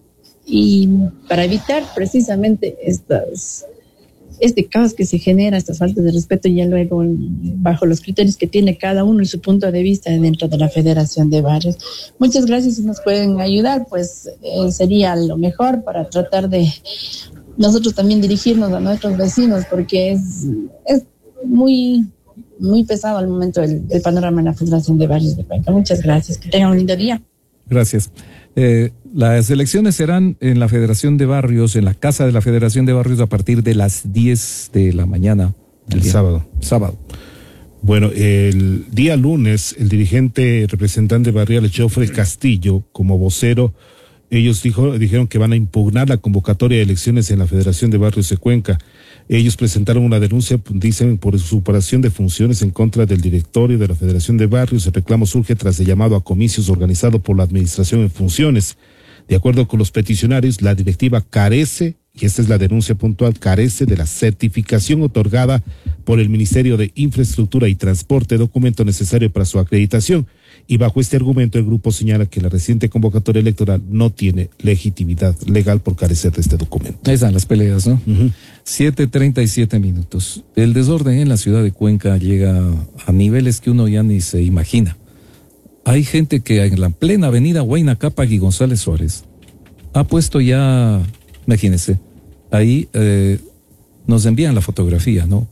y para evitar precisamente estas este caos que se genera, estas faltas de respeto, y ya luego bajo los criterios que tiene cada uno y su punto de vista dentro de la Federación de Barrios. Muchas gracias, si nos pueden ayudar, pues eh, sería lo mejor para tratar de nosotros también dirigirnos a nuestros vecinos, porque es, es muy, muy pesado al momento el, el panorama en la Federación de Barrios de Cuenca. Muchas gracias, que tengan un lindo día. Gracias. Eh, las elecciones serán en la Federación de Barrios, en la Casa de la Federación de Barrios, a partir de las diez de la mañana. El día, sábado. Sábado. Bueno, el día lunes, el dirigente representante barrial Joffre Castillo, como vocero, ellos dijo, dijeron que van a impugnar la convocatoria de elecciones en la Federación de Barrios de Cuenca. Ellos presentaron una denuncia, dicen, por superación de funciones en contra del directorio de la Federación de Barrios. El reclamo surge tras el llamado a comicios organizado por la administración en funciones. De acuerdo con los peticionarios, la directiva carece, y esta es la denuncia puntual, carece de la certificación otorgada por el Ministerio de Infraestructura y Transporte, documento necesario para su acreditación. Y bajo este argumento, el grupo señala que la reciente convocatoria electoral no tiene legitimidad legal por carecer de este documento. Ahí están las peleas, ¿no? Uh-huh. siete treinta y siete minutos. El desorden en la ciudad de Cuenca llega a niveles que uno ya ni se imagina. Hay gente que en la plena avenida Huayna Cápac y González Suárez ha puesto ya, imagínense, ahí eh, nos envían la fotografía, ¿no?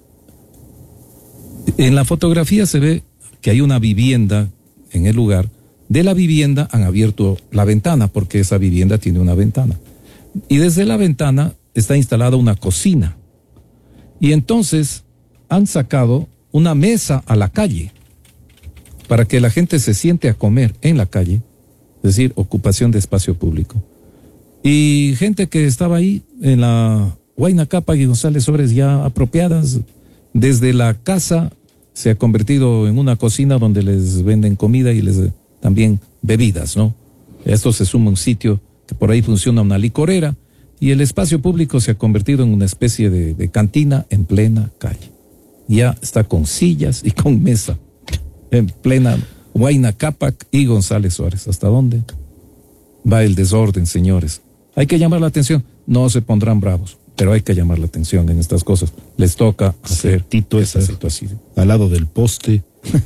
En la fotografía se ve que hay una vivienda en el lugar. De la vivienda han abierto la ventana, porque esa vivienda tiene una ventana. Y desde la ventana está instalada una cocina. Y entonces han sacado una mesa a la calle para que la gente se siente a comer en la calle, es decir, ocupación de espacio público. Y gente que estaba ahí en la Huayna Cápac y González Suárez ya apropiadas, desde la casa se ha convertido en una cocina donde les venden comida y les también bebidas, ¿no? Esto se suma a un sitio que por ahí funciona una licorera, y el espacio público se ha convertido en una especie de, de cantina en plena calle. Ya está con sillas y con mesa, en plena Huayna Cápac y González Suárez. ¿Hasta dónde va el desorden, señores? Hay que llamar la atención. No se pondrán bravos, pero hay que llamar la atención en estas cosas. Les toca hacer Tito esa situación al lado del poste.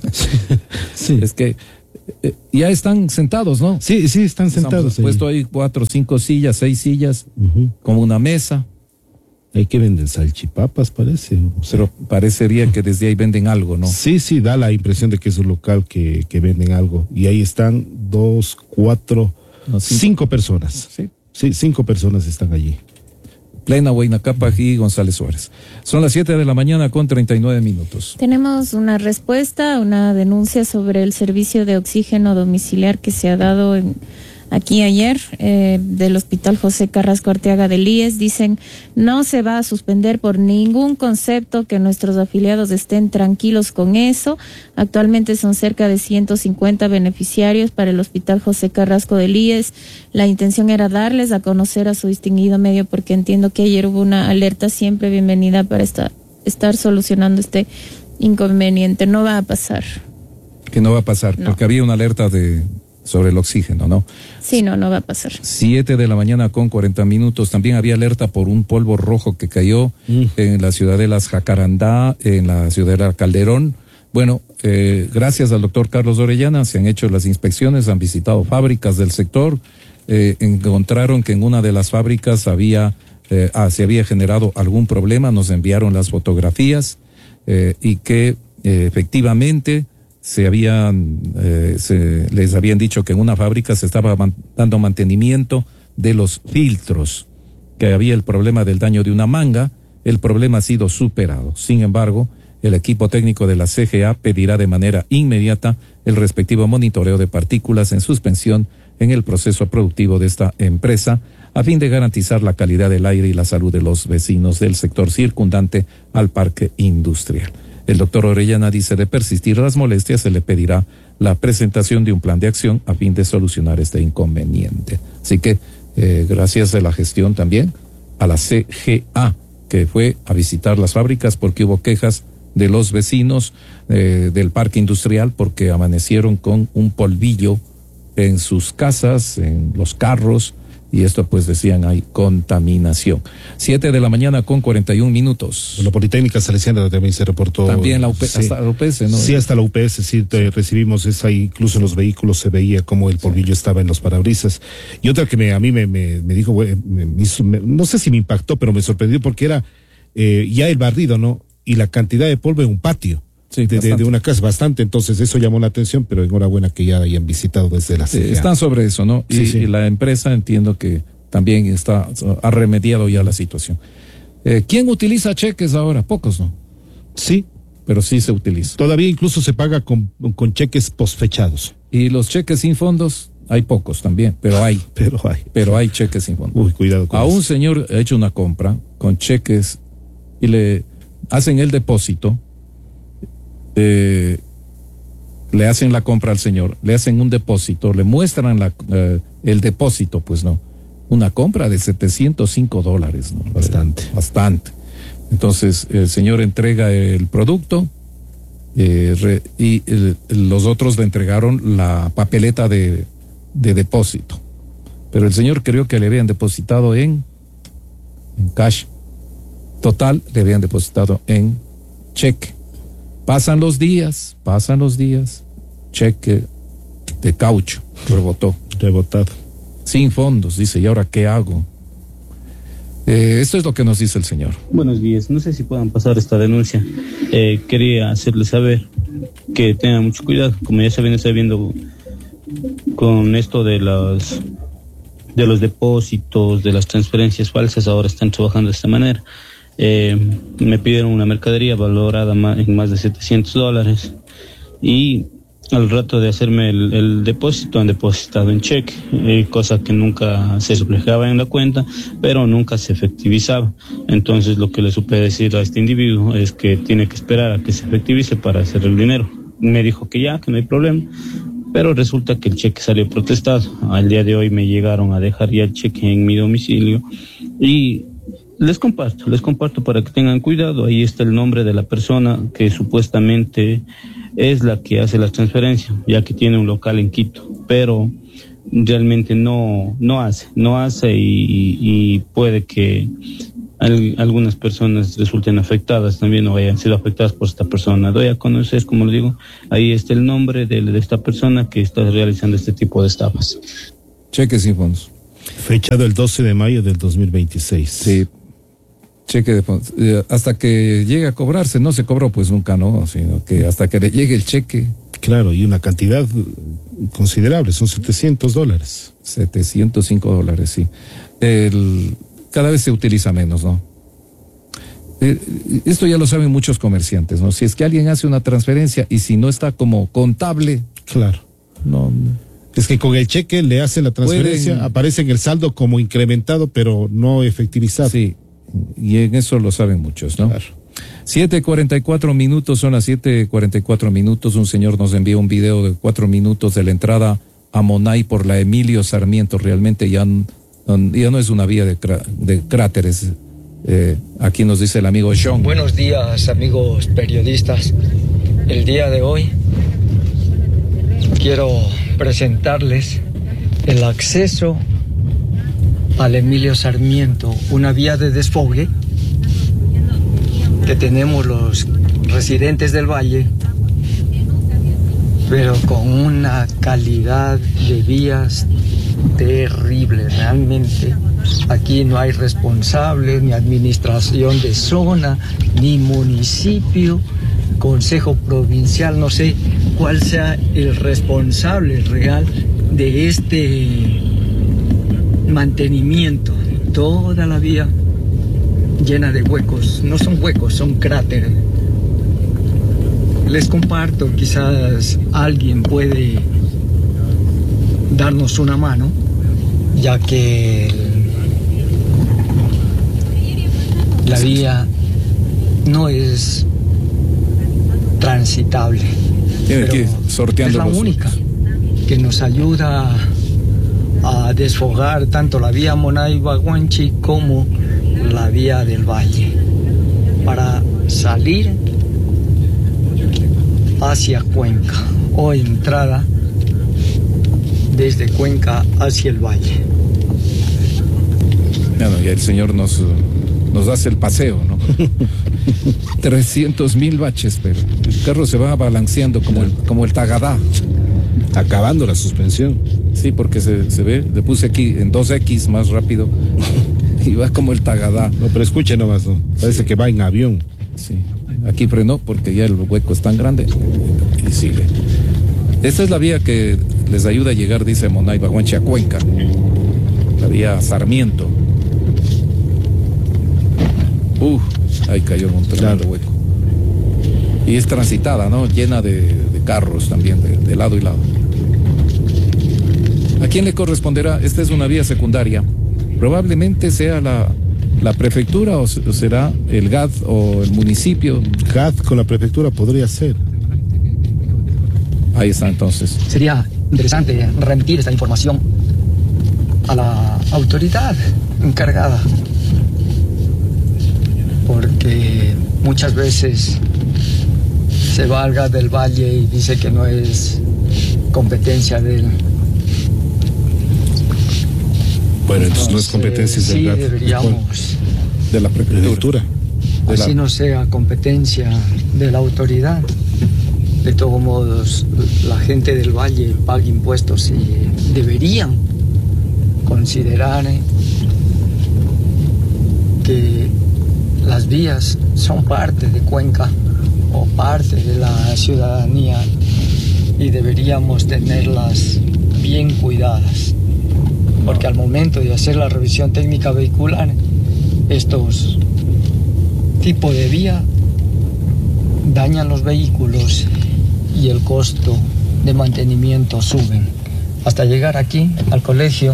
Sí. Es que eh, ya están sentados, ¿no? Sí, sí, están sentados. Han puesto ahí cuatro, cinco sillas, seis sillas, uh-huh. con una mesa. Hay que venden salchipapas, parece. O sea, pero parecería que desde ahí venden algo, ¿no? Sí, sí, da la impresión de que es un local que, que venden algo. Y ahí están dos, cuatro, no, cinco. cinco personas. Sí. Sí, cinco personas están allí. Plena Huayna Cápac y González Suárez. Son las siete de la mañana con treinta y nueve minutos. Tenemos una respuesta, una denuncia sobre el servicio de oxígeno domiciliar que se ha dado en, aquí ayer eh, del Hospital José Carrasco Arteaga del I E S. Dicen, no se va a suspender por ningún concepto, que nuestros afiliados estén tranquilos con eso. Actualmente son cerca de ciento cincuenta beneficiarios para el Hospital José Carrasco del I E S. La intención era darles a conocer a su distinguido medio, porque entiendo que ayer hubo una alerta. Siempre bienvenida para esta, estar solucionando este inconveniente. No va a pasar. Que no va a pasar, no. Porque había una alerta de sobre el oxígeno, ¿no? Sí, no, no va a pasar. Siete de la mañana con cuarenta minutos. También había alerta por un polvo rojo que cayó mm. en la ciudad de Las Jacarandá, en la ciudad de Calderón. Bueno, eh, gracias al doctor Carlos Orellana se han hecho las inspecciones, han visitado fábricas del sector, eh, encontraron que en una de las fábricas había, eh, ah, se había generado algún problema, nos enviaron las fotografías eh, y que eh, efectivamente se habían, eh, se, les habían dicho que en una fábrica se estaba man, dando mantenimiento de los filtros, que había el problema del daño de una manga. El problema ha sido superado. Sin embargo, el equipo técnico de la C G A pedirá de manera inmediata el respectivo monitoreo de partículas en suspensión en el proceso productivo de esta empresa, a fin de garantizar la calidad del aire y la salud de los vecinos del sector circundante al parque industrial. El doctor Orellana dice, de persistir las molestias, se le pedirá la presentación de un plan de acción a fin de solucionar este inconveniente. Así que, eh, gracias a la gestión también a la C G A, que fue a visitar las fábricas porque hubo quejas de los vecinos eh, del parque industrial, porque amanecieron con un polvillo en sus casas, en los carros, y esto pues decían hay contaminación. Siete de la mañana con cuarenta y un minutos. La Politécnica Salesiana también se reportó. También la U P S, sí. Hasta la U P S, ¿no? Sí, hasta la U P S, sí, te, recibimos esa, incluso en los vehículos se veía como el polvillo sí. estaba en los parabrisas. Y otra que me, a mí me, me, me dijo, me, me hizo, me, no sé si me impactó, pero me sorprendió porque era eh, ya el barrido, ¿no? Y la cantidad de polvo en un patio. Sí, de, de, de una casa, bastante. Entonces eso llamó la atención, pero enhorabuena que ya hayan visitado desde la C G A. Eh, están sobre eso, ¿no? Sí, y, sí. y la empresa entiendo que también está, ha remediado ya la situación. Eh, ¿Quién utiliza cheques ahora? Pocos, ¿no? Sí. Pero sí se utiliza. Todavía incluso se paga con, con cheques posfechados. Y los cheques sin fondos, hay pocos también, pero hay. pero hay. Pero hay cheques sin fondos. Uy, cuidado con A eso. un señor ha hecho una compra con cheques y le hacen el depósito. Eh, le hacen la compra al señor, le hacen un depósito, le muestran la, eh, el depósito, pues no, una compra de setecientos cinco dólares, ¿no? Bastante. Eh, bastante. Entonces, el señor entrega el producto eh, re, y el, los otros le entregaron la papeleta de, de depósito. Pero el señor creyó que le habían depositado en, en cash. Total, le habían depositado en cheque. Pasan los días, pasan los días, cheque de caucho, rebotó. Rebotado. Sin fondos, dice, ¿y ahora qué hago? Eh, esto es lo que nos dice el señor. Buenos días, no sé si puedan pasar esta denuncia. Eh, quería hacerles saber que tengan mucho cuidado, como ya se viene sabiendo con esto de los, de los depósitos, de las transferencias falsas, ahora están trabajando de esta manera. Eh, me pidieron una mercadería valorada en más de setecientos dólares y al rato de hacerme el, el depósito han depositado en cheque, eh, cosa que nunca se reflejaba en la cuenta, pero nunca se efectivizaba. Entonces lo que le supe decir a este individuo es que tiene que esperar a que se efectivice para hacer el dinero. Me dijo que ya, que no hay problema. pero resulta que el cheque salió protestado. Al día de hoy me llegaron a dejar ya el cheque en mi domicilio y les comparto, les comparto para que tengan cuidado. Ahí está el nombre de la persona que supuestamente es la que hace las transferencias, ya que tiene un local en Quito, pero realmente no, no hace, no hace y, y puede que al, algunas personas resulten afectadas también o hayan sido afectadas por esta persona. Doy a conocer, como le digo, ahí está el nombre de, de esta persona que está realizando este tipo de estafas. Cheque sin fondos. Fechado el doce de mayo del dos mil veintiséis. Sí. Cheque de fondos. Eh, hasta que llegue a cobrarse, no se cobró pues nunca, ¿no? Sino que hasta que le llegue el cheque. Claro, y una cantidad considerable, son setecientos dólares. setecientos cinco dólares, sí. El, cada vez se utiliza menos, ¿no? Eh, esto ya lo saben muchos comerciantes, ¿no? Si es que alguien hace una transferencia y si no está como contable. Claro. No. Es que con el cheque le hace la transferencia, pueden, aparece en el saldo como incrementado, pero no efectivizado. Sí, y en eso lo saben muchos, ¿no? Claro. siete cuarenta y cuatro minutos, son las siete cuarenta y cuatro minutos. Un señor nos envió un video de cuatro minutos de la entrada a Monay por la Emilio Sarmiento. Realmente ya, ya no es una vía de, de cráteres. Eh, aquí nos dice el amigo Sean. Buenos días, amigos periodistas. El día de hoy quiero presentarles el acceso al Emilio Sarmiento, una vía de desfogue que tenemos los residentes del Valle, pero con una calidad de vías terrible. Realmente aquí no hay responsables, ni administración de zona, ni municipio, consejo provincial, no sé cuál sea el responsable real de este mantenimiento. Toda la vía llena de huecos, no son huecos, son cráteres. Les comparto, quizás alguien puede darnos una mano, ya que la vía no es transitable. Tiene que ir sorteando. Es la única que nos ayuda a desfogar tanto la vía Monay-Baguanchi como la vía del Valle para salir hacia Cuenca o entrada desde Cuenca hacia el Valle. Bueno, ya el señor nos, nos hace el paseo, ¿no? trescientos mil baches, pero el carro se va balanceando como el, como el Tagadá. Acabando la suspensión. Sí, porque se, se ve, le puse aquí en dos equis más rápido y va como el Tagadá. No, pero escuche nomás, ¿no? Parece sí. que va en avión. Sí, aquí frenó porque ya el hueco es tan grande y sigue. Esta es la vía que les ayuda a llegar, dice Monay Baguanchi, a Cuenca. La vía Sarmiento. Uh, ahí cayó un tremendo claro. hueco. Y es transitada, ¿no? Llena de, de carros también, de, de lado y lado. ¿A quién le corresponderá? Esta es una vía secundaria. Probablemente sea la, la prefectura o será el G A D o el municipio. G A D con la prefectura podría ser. Ahí está entonces. Sería interesante remitir esta información a la autoridad encargada, porque muchas veces se va al G A D del Valle y dice que no es competencia de él. Bueno, entonces, entonces no es competencia sí, del G A D. Deberíamos de la prefectura. De así la... no sea competencia de la autoridad. De todos modos, la gente del Valle paga impuestos y deberían considerar que las vías son parte de Cuenca o parte de la ciudadanía y deberíamos tenerlas bien cuidadas, porque al momento de hacer la revisión técnica vehicular, estos tipos de vía dañan los vehículos y el costo de mantenimiento suben hasta llegar aquí al colegio.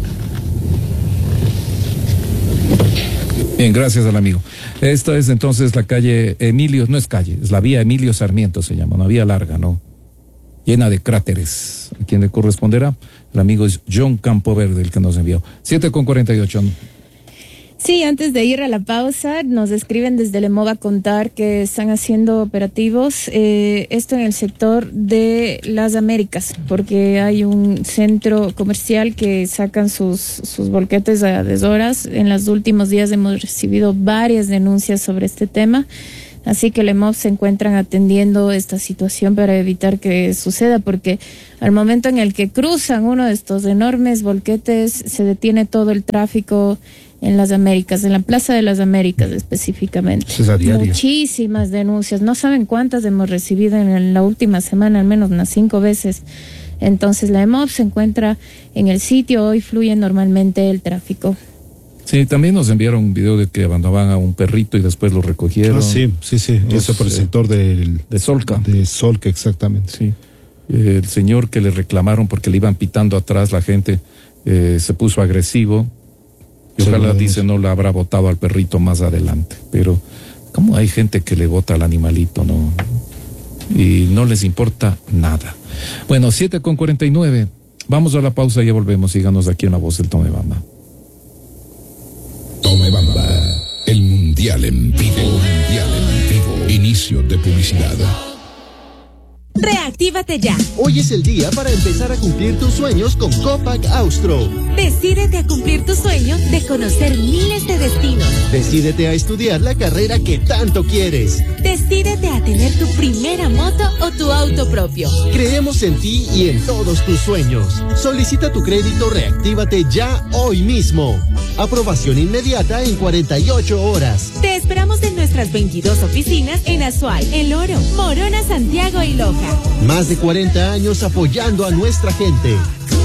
Bien, gracias al amigo. Esta es entonces la calle Emilio, no es calle, es la vía Emilio Sarmiento, se llama, una vía larga, ¿no? llena de cráteres. ¿A quién le corresponderá? El amigo es John Campoverde, el que nos envió. siete con cuarenta y ocho. Sí, antes de ir a la pausa, nos escriben desde Lemova Contar que están haciendo operativos, eh, esto en el sector de las Américas, porque hay un centro comercial que sacan sus, sus volquetes a deshoras. En los últimos días hemos recibido varias denuncias sobre este tema, así que Lemov se encuentran atendiendo esta situación para evitar que suceda, porque al momento en el que cruzan uno de estos enormes volquetes, se detiene todo el tráfico en las Américas, en la Plaza de las Américas específicamente. Muchísimas denuncias, no saben cuántas hemos recibido en la última semana, al menos unas cinco veces. Entonces la EMOV se encuentra en el sitio, hoy fluye normalmente el tráfico. Sí, también nos enviaron un video de que abandonaban a un perrito y después lo recogieron. Ah, sí, sí, sí, Los, eso por el sector del, de Solca. De Solca, exactamente. Sí, eh, el señor que le reclamaron porque le iban pitando atrás la gente, eh, se puso agresivo. Y ojalá, dice, no le habrá botado al perrito más adelante. Pero, ¿cómo hay gente que le bota al animalito, no? Y no les importa nada. Bueno, siete con cuarenta y nueve. Vamos a la pausa y ya volvemos. Síganos aquí en La Voz del Tomebamba. Tomebamba, el mundial en vivo. Mundial en vivo. Inicio de publicidad. Reactívate ya. Hoy es el día para empezar a cumplir tus sueños con Copac Austro. Decídete a cumplir tu sueño de conocer miles de destinos. Decídete a estudiar la carrera que tanto quieres. Decídete a tener tu primera moto o tu auto propio. Creemos en ti y en todos tus sueños. Solicita tu crédito Reactívate ya hoy mismo. Aprobación inmediata en cuarenta y ocho horas. Te esperamos en nuestras veintidós oficinas en Azuay, El Oro, Morona, Santiago y Loja. Más de cuarenta años apoyando a nuestra gente.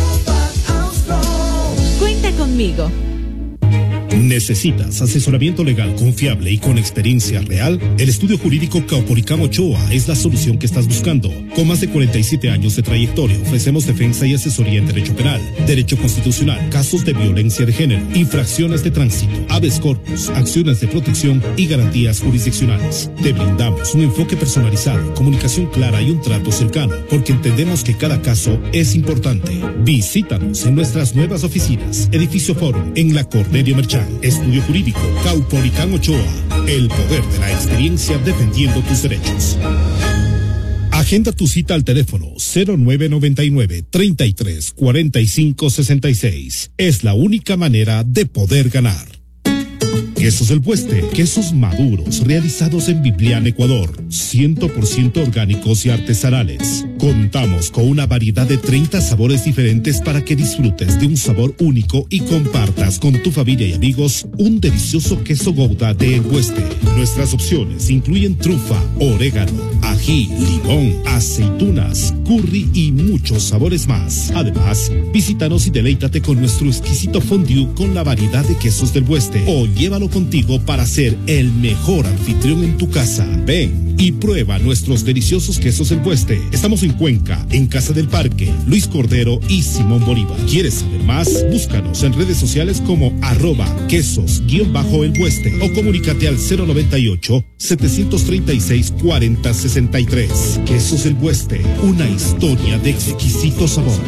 Cuenta conmigo. ¿Necesitas asesoramiento legal confiable y con experiencia real? El estudio jurídico Caupolicán Ochoa es la solución que estás buscando. Con más de cuarenta y siete años de trayectoria, ofrecemos defensa y asesoría en derecho penal, derecho constitucional, casos de violencia de género, infracciones de tránsito, habeas corpus, acciones de protección y garantías jurisdiccionales. Te brindamos un enfoque personalizado, comunicación clara y un trato cercano, porque entendemos que cada caso es importante. Visítanos en nuestras nuevas oficinas, Edificio Forum, en la Cornelio Merchán. Estudio Jurídico Caupolicán Ochoa. El poder de la experiencia defendiendo tus derechos. Agenda tu cita al teléfono cero nueve noventa y nueve, treinta y tres, cuarenta y cinco, sesenta y seis. Es la única manera de poder ganar. Quesos El Pueste, quesos maduros realizados en Biblián, Ecuador, cien por ciento orgánicos y artesanales. Contamos con una variedad de treinta sabores diferentes para que disfrutes de un sabor único y compartas con tu familia y amigos un delicioso queso Gouda de El Pueste. Nuestras opciones incluyen trufa, orégano, ají, limón, aceitunas, curry y muchos sabores más. Además, visítanos y deleítate con nuestro exquisito fondue con la variedad de quesos del Pueste o llévalo contigo para ser el mejor anfitrión en tu casa. Ven y prueba nuestros deliciosos quesos El Pueste. Estamos en Cuenca, en Casa del Parque, Luis Cordero y Simón Bolívar. ¿Quieres saber más? Búscanos en redes sociales como arroba quesos guión bajo El Pueste o comunícate al cero noventa y ocho, setecientos treinta y seis, cuarenta, sesenta y tres. Quesos El Pueste, una historia de exquisito sabor.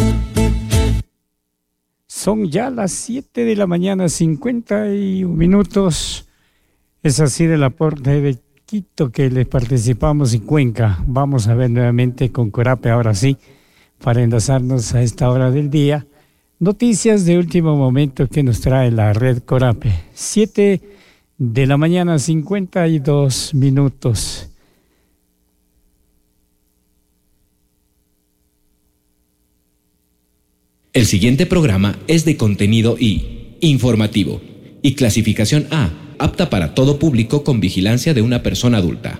Son ya las siete de la mañana, cincuenta y un minutos. Es así del aporte de Quito que les participamos en Cuenca. Vamos a ver nuevamente con Corape, ahora sí, para enlazarnos a esta hora del día. Noticias de último momento que nos trae la red Corape. siete de la mañana, cincuenta y dos minutos. El siguiente programa es de contenido I, informativo, y clasificación A, apta para todo público con vigilancia de una persona adulta.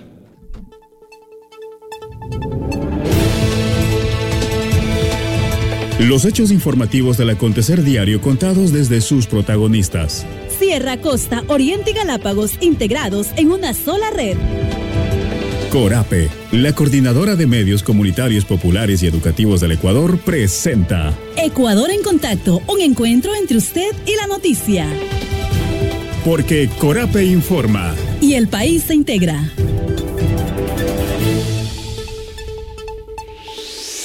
Los hechos informativos del acontecer diario contados desde sus protagonistas. Sierra, Costa, Oriente y Galápagos integrados en una sola red. Corape, la coordinadora de medios comunitarios populares y educativos del Ecuador, presenta Ecuador en Contacto, un encuentro entre usted y la noticia. Porque Corape informa. Y el país se integra.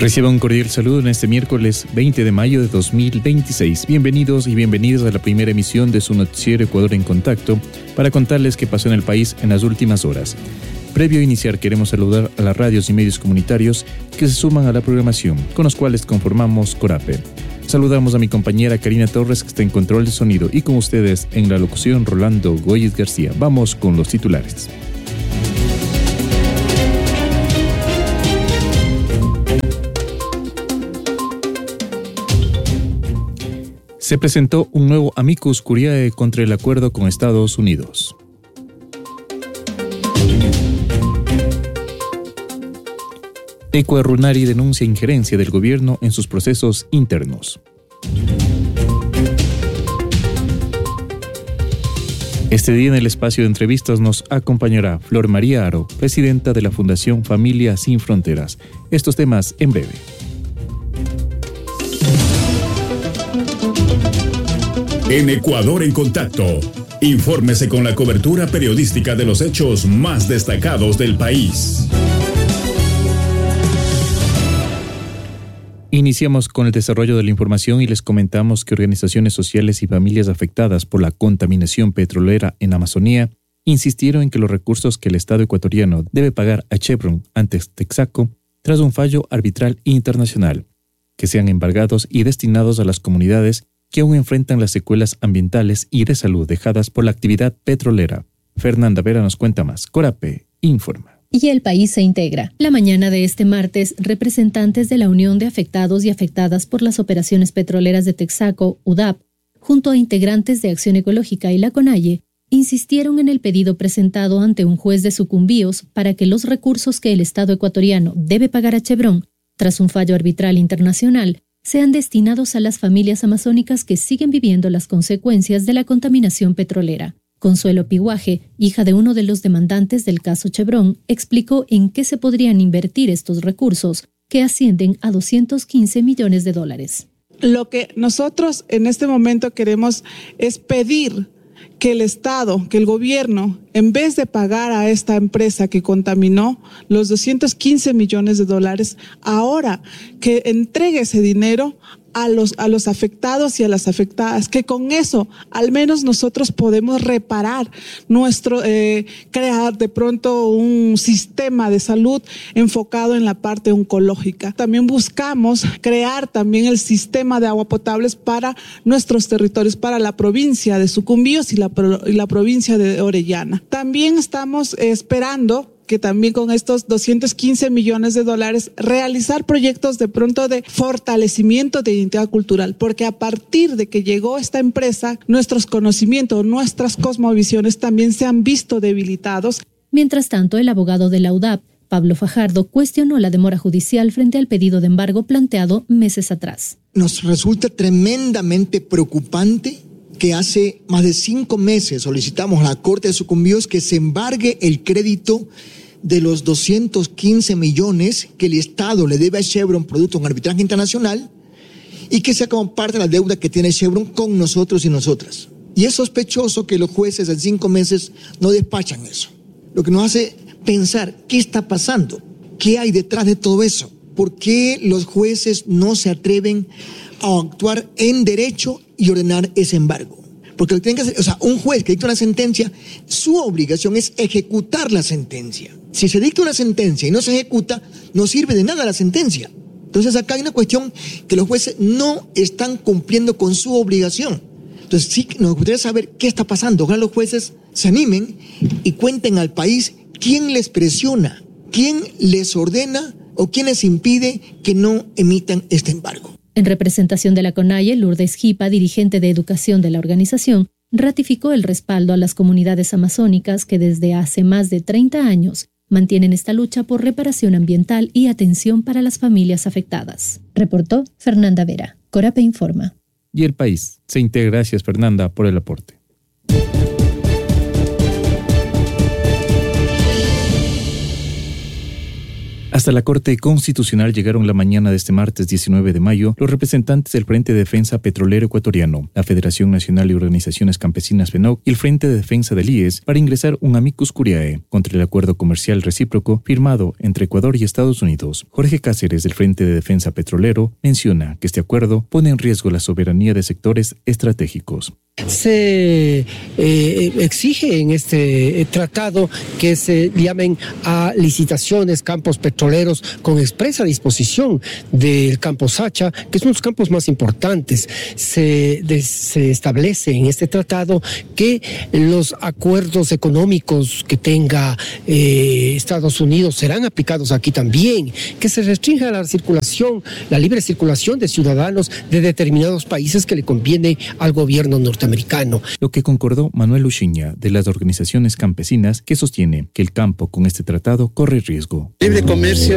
Reciba un cordial saludo en este miércoles veinte de mayo de dos mil veintiséis. Bienvenidos y bienvenidas a la primera emisión de su noticiero Ecuador en Contacto para contarles qué pasó en el país en las últimas horas. Previo a iniciar, queremos saludar a las radios y medios comunitarios que se suman a la programación, con los cuales conformamos Corape. Saludamos a mi compañera Karina Torres, que está en control de sonido, y con ustedes en la locución Rolando Goyes García. Vamos con los titulares. Se presentó un nuevo amicus curiae contra el acuerdo con Estados Unidos. Ecuarunari denuncia injerencia del gobierno en sus procesos internos. Este día en el espacio de entrevistas nos acompañará Flor María Aro, presidenta de la Fundación Familia Sin Fronteras. Estos temas en breve. En Ecuador en Contacto, infórmese con la cobertura periodística de los hechos más destacados del país. Iniciamos con el desarrollo de la información y les comentamos que organizaciones sociales y familias afectadas por la contaminación petrolera en Amazonía insistieron en que los recursos que el Estado ecuatoriano debe pagar a Chevron ante Texaco tras un fallo arbitral internacional, que sean embargados y destinados a las comunidades que aún enfrentan las secuelas ambientales y de salud dejadas por la actividad petrolera. Fernanda Vera nos cuenta más. Corape informa. Y el país se integra. La mañana de este martes, representantes de la Unión de Afectados y Afectadas por las Operaciones Petroleras de Texaco, U D A P, junto a integrantes de Acción Ecológica y la CONAIE, insistieron en el pedido presentado ante un juez de Sucumbíos para que los recursos que el Estado ecuatoriano debe pagar a Chevron, tras un fallo arbitral internacional, sean destinados a las familias amazónicas que siguen viviendo las consecuencias de la contaminación petrolera. Consuelo Piguaje, hija de uno de los demandantes del caso Chevron, explicó en qué se podrían invertir estos recursos, que ascienden a doscientos quince millones de dólares. Lo que nosotros en este momento queremos es pedir que el Estado, que el gobierno, en vez de pagar a esta empresa que contaminó los doscientos quince millones de dólares, ahora que entregue ese dinero a los, a los afectados y a las afectadas, que con eso al menos nosotros podemos reparar nuestro, eh, crear de pronto un sistema de salud enfocado en la parte oncológica. También buscamos crear también el sistema de agua potables para nuestros territorios, para la provincia de Sucumbíos y la, y la provincia de Orellana. También estamos esperando que también con estos doscientos quince millones de dólares realizar proyectos de pronto de fortalecimiento de identidad cultural, porque a partir de que llegó esta empresa, nuestros conocimientos, nuestras cosmovisiones también se han visto debilitados. Mientras tanto, el abogado de la U D A P, Pablo Fajardo, cuestionó la demora judicial frente al pedido de embargo planteado meses atrás. Nos resulta tremendamente preocupante que hace más de cinco meses solicitamos a la Corte de Sucumbíos que se embargue el crédito de los doscientos quince millones que el Estado le debe a Chevron producto de un arbitraje internacional y que sea como parte de la deuda que tiene Chevron con nosotros y nosotras. Y es sospechoso que los jueces en cinco meses no despachan eso. Lo que nos hace pensar qué está pasando, qué hay detrás de todo eso, por qué los jueces no se atreven a actuar en derecho y ordenar ese embargo. Porque lo que tienen que hacer, o sea, un juez que dicta una sentencia, su obligación es ejecutar la sentencia. Si se dicta una sentencia y no se ejecuta, no sirve de nada la sentencia. Entonces acá hay una cuestión que los jueces no están cumpliendo con su obligación. Entonces sí nos gustaría saber qué está pasando. Ojalá los jueces se animen y cuenten al país quién les presiona, quién les ordena o quién les impide que no emitan este embargo. En representación de la CONAIE, Lourdes Jipa, dirigente de educación de la organización, ratificó el respaldo a las comunidades amazónicas que desde hace más de treinta años mantienen esta lucha por reparación ambiental y atención para las familias afectadas. Reportó Fernanda Vera. Corape informa. Y el país se integra. Gracias, Fernanda, por el aporte. Hasta la Corte Constitucional llegaron la mañana de este martes diecinueve de mayo los representantes del Frente de Defensa Petrolero Ecuatoriano, la Federación Nacional de Organizaciones Campesinas FENOC y el Frente de Defensa del I E S para ingresar un amicus curiae contra el acuerdo comercial recíproco firmado entre Ecuador y Estados Unidos. Jorge Cáceres del Frente de Defensa Petrolero menciona que este acuerdo pone en riesgo la soberanía de sectores estratégicos. Se eh, exige en este tratado que se llamen a licitaciones campos petroleros con expresa disposición del campo Sacha, que son los campos más importantes. Se, de, se establece en este tratado que los acuerdos económicos que tenga eh, Estados Unidos serán aplicados aquí también, que se restrinja la circulación, la libre circulación de ciudadanos de determinados países que le conviene al gobierno norteamericano. Americano. Lo que concordó Manuel Uchiña de las organizaciones campesinas, que sostiene que el campo con este tratado corre riesgo. Libre comercio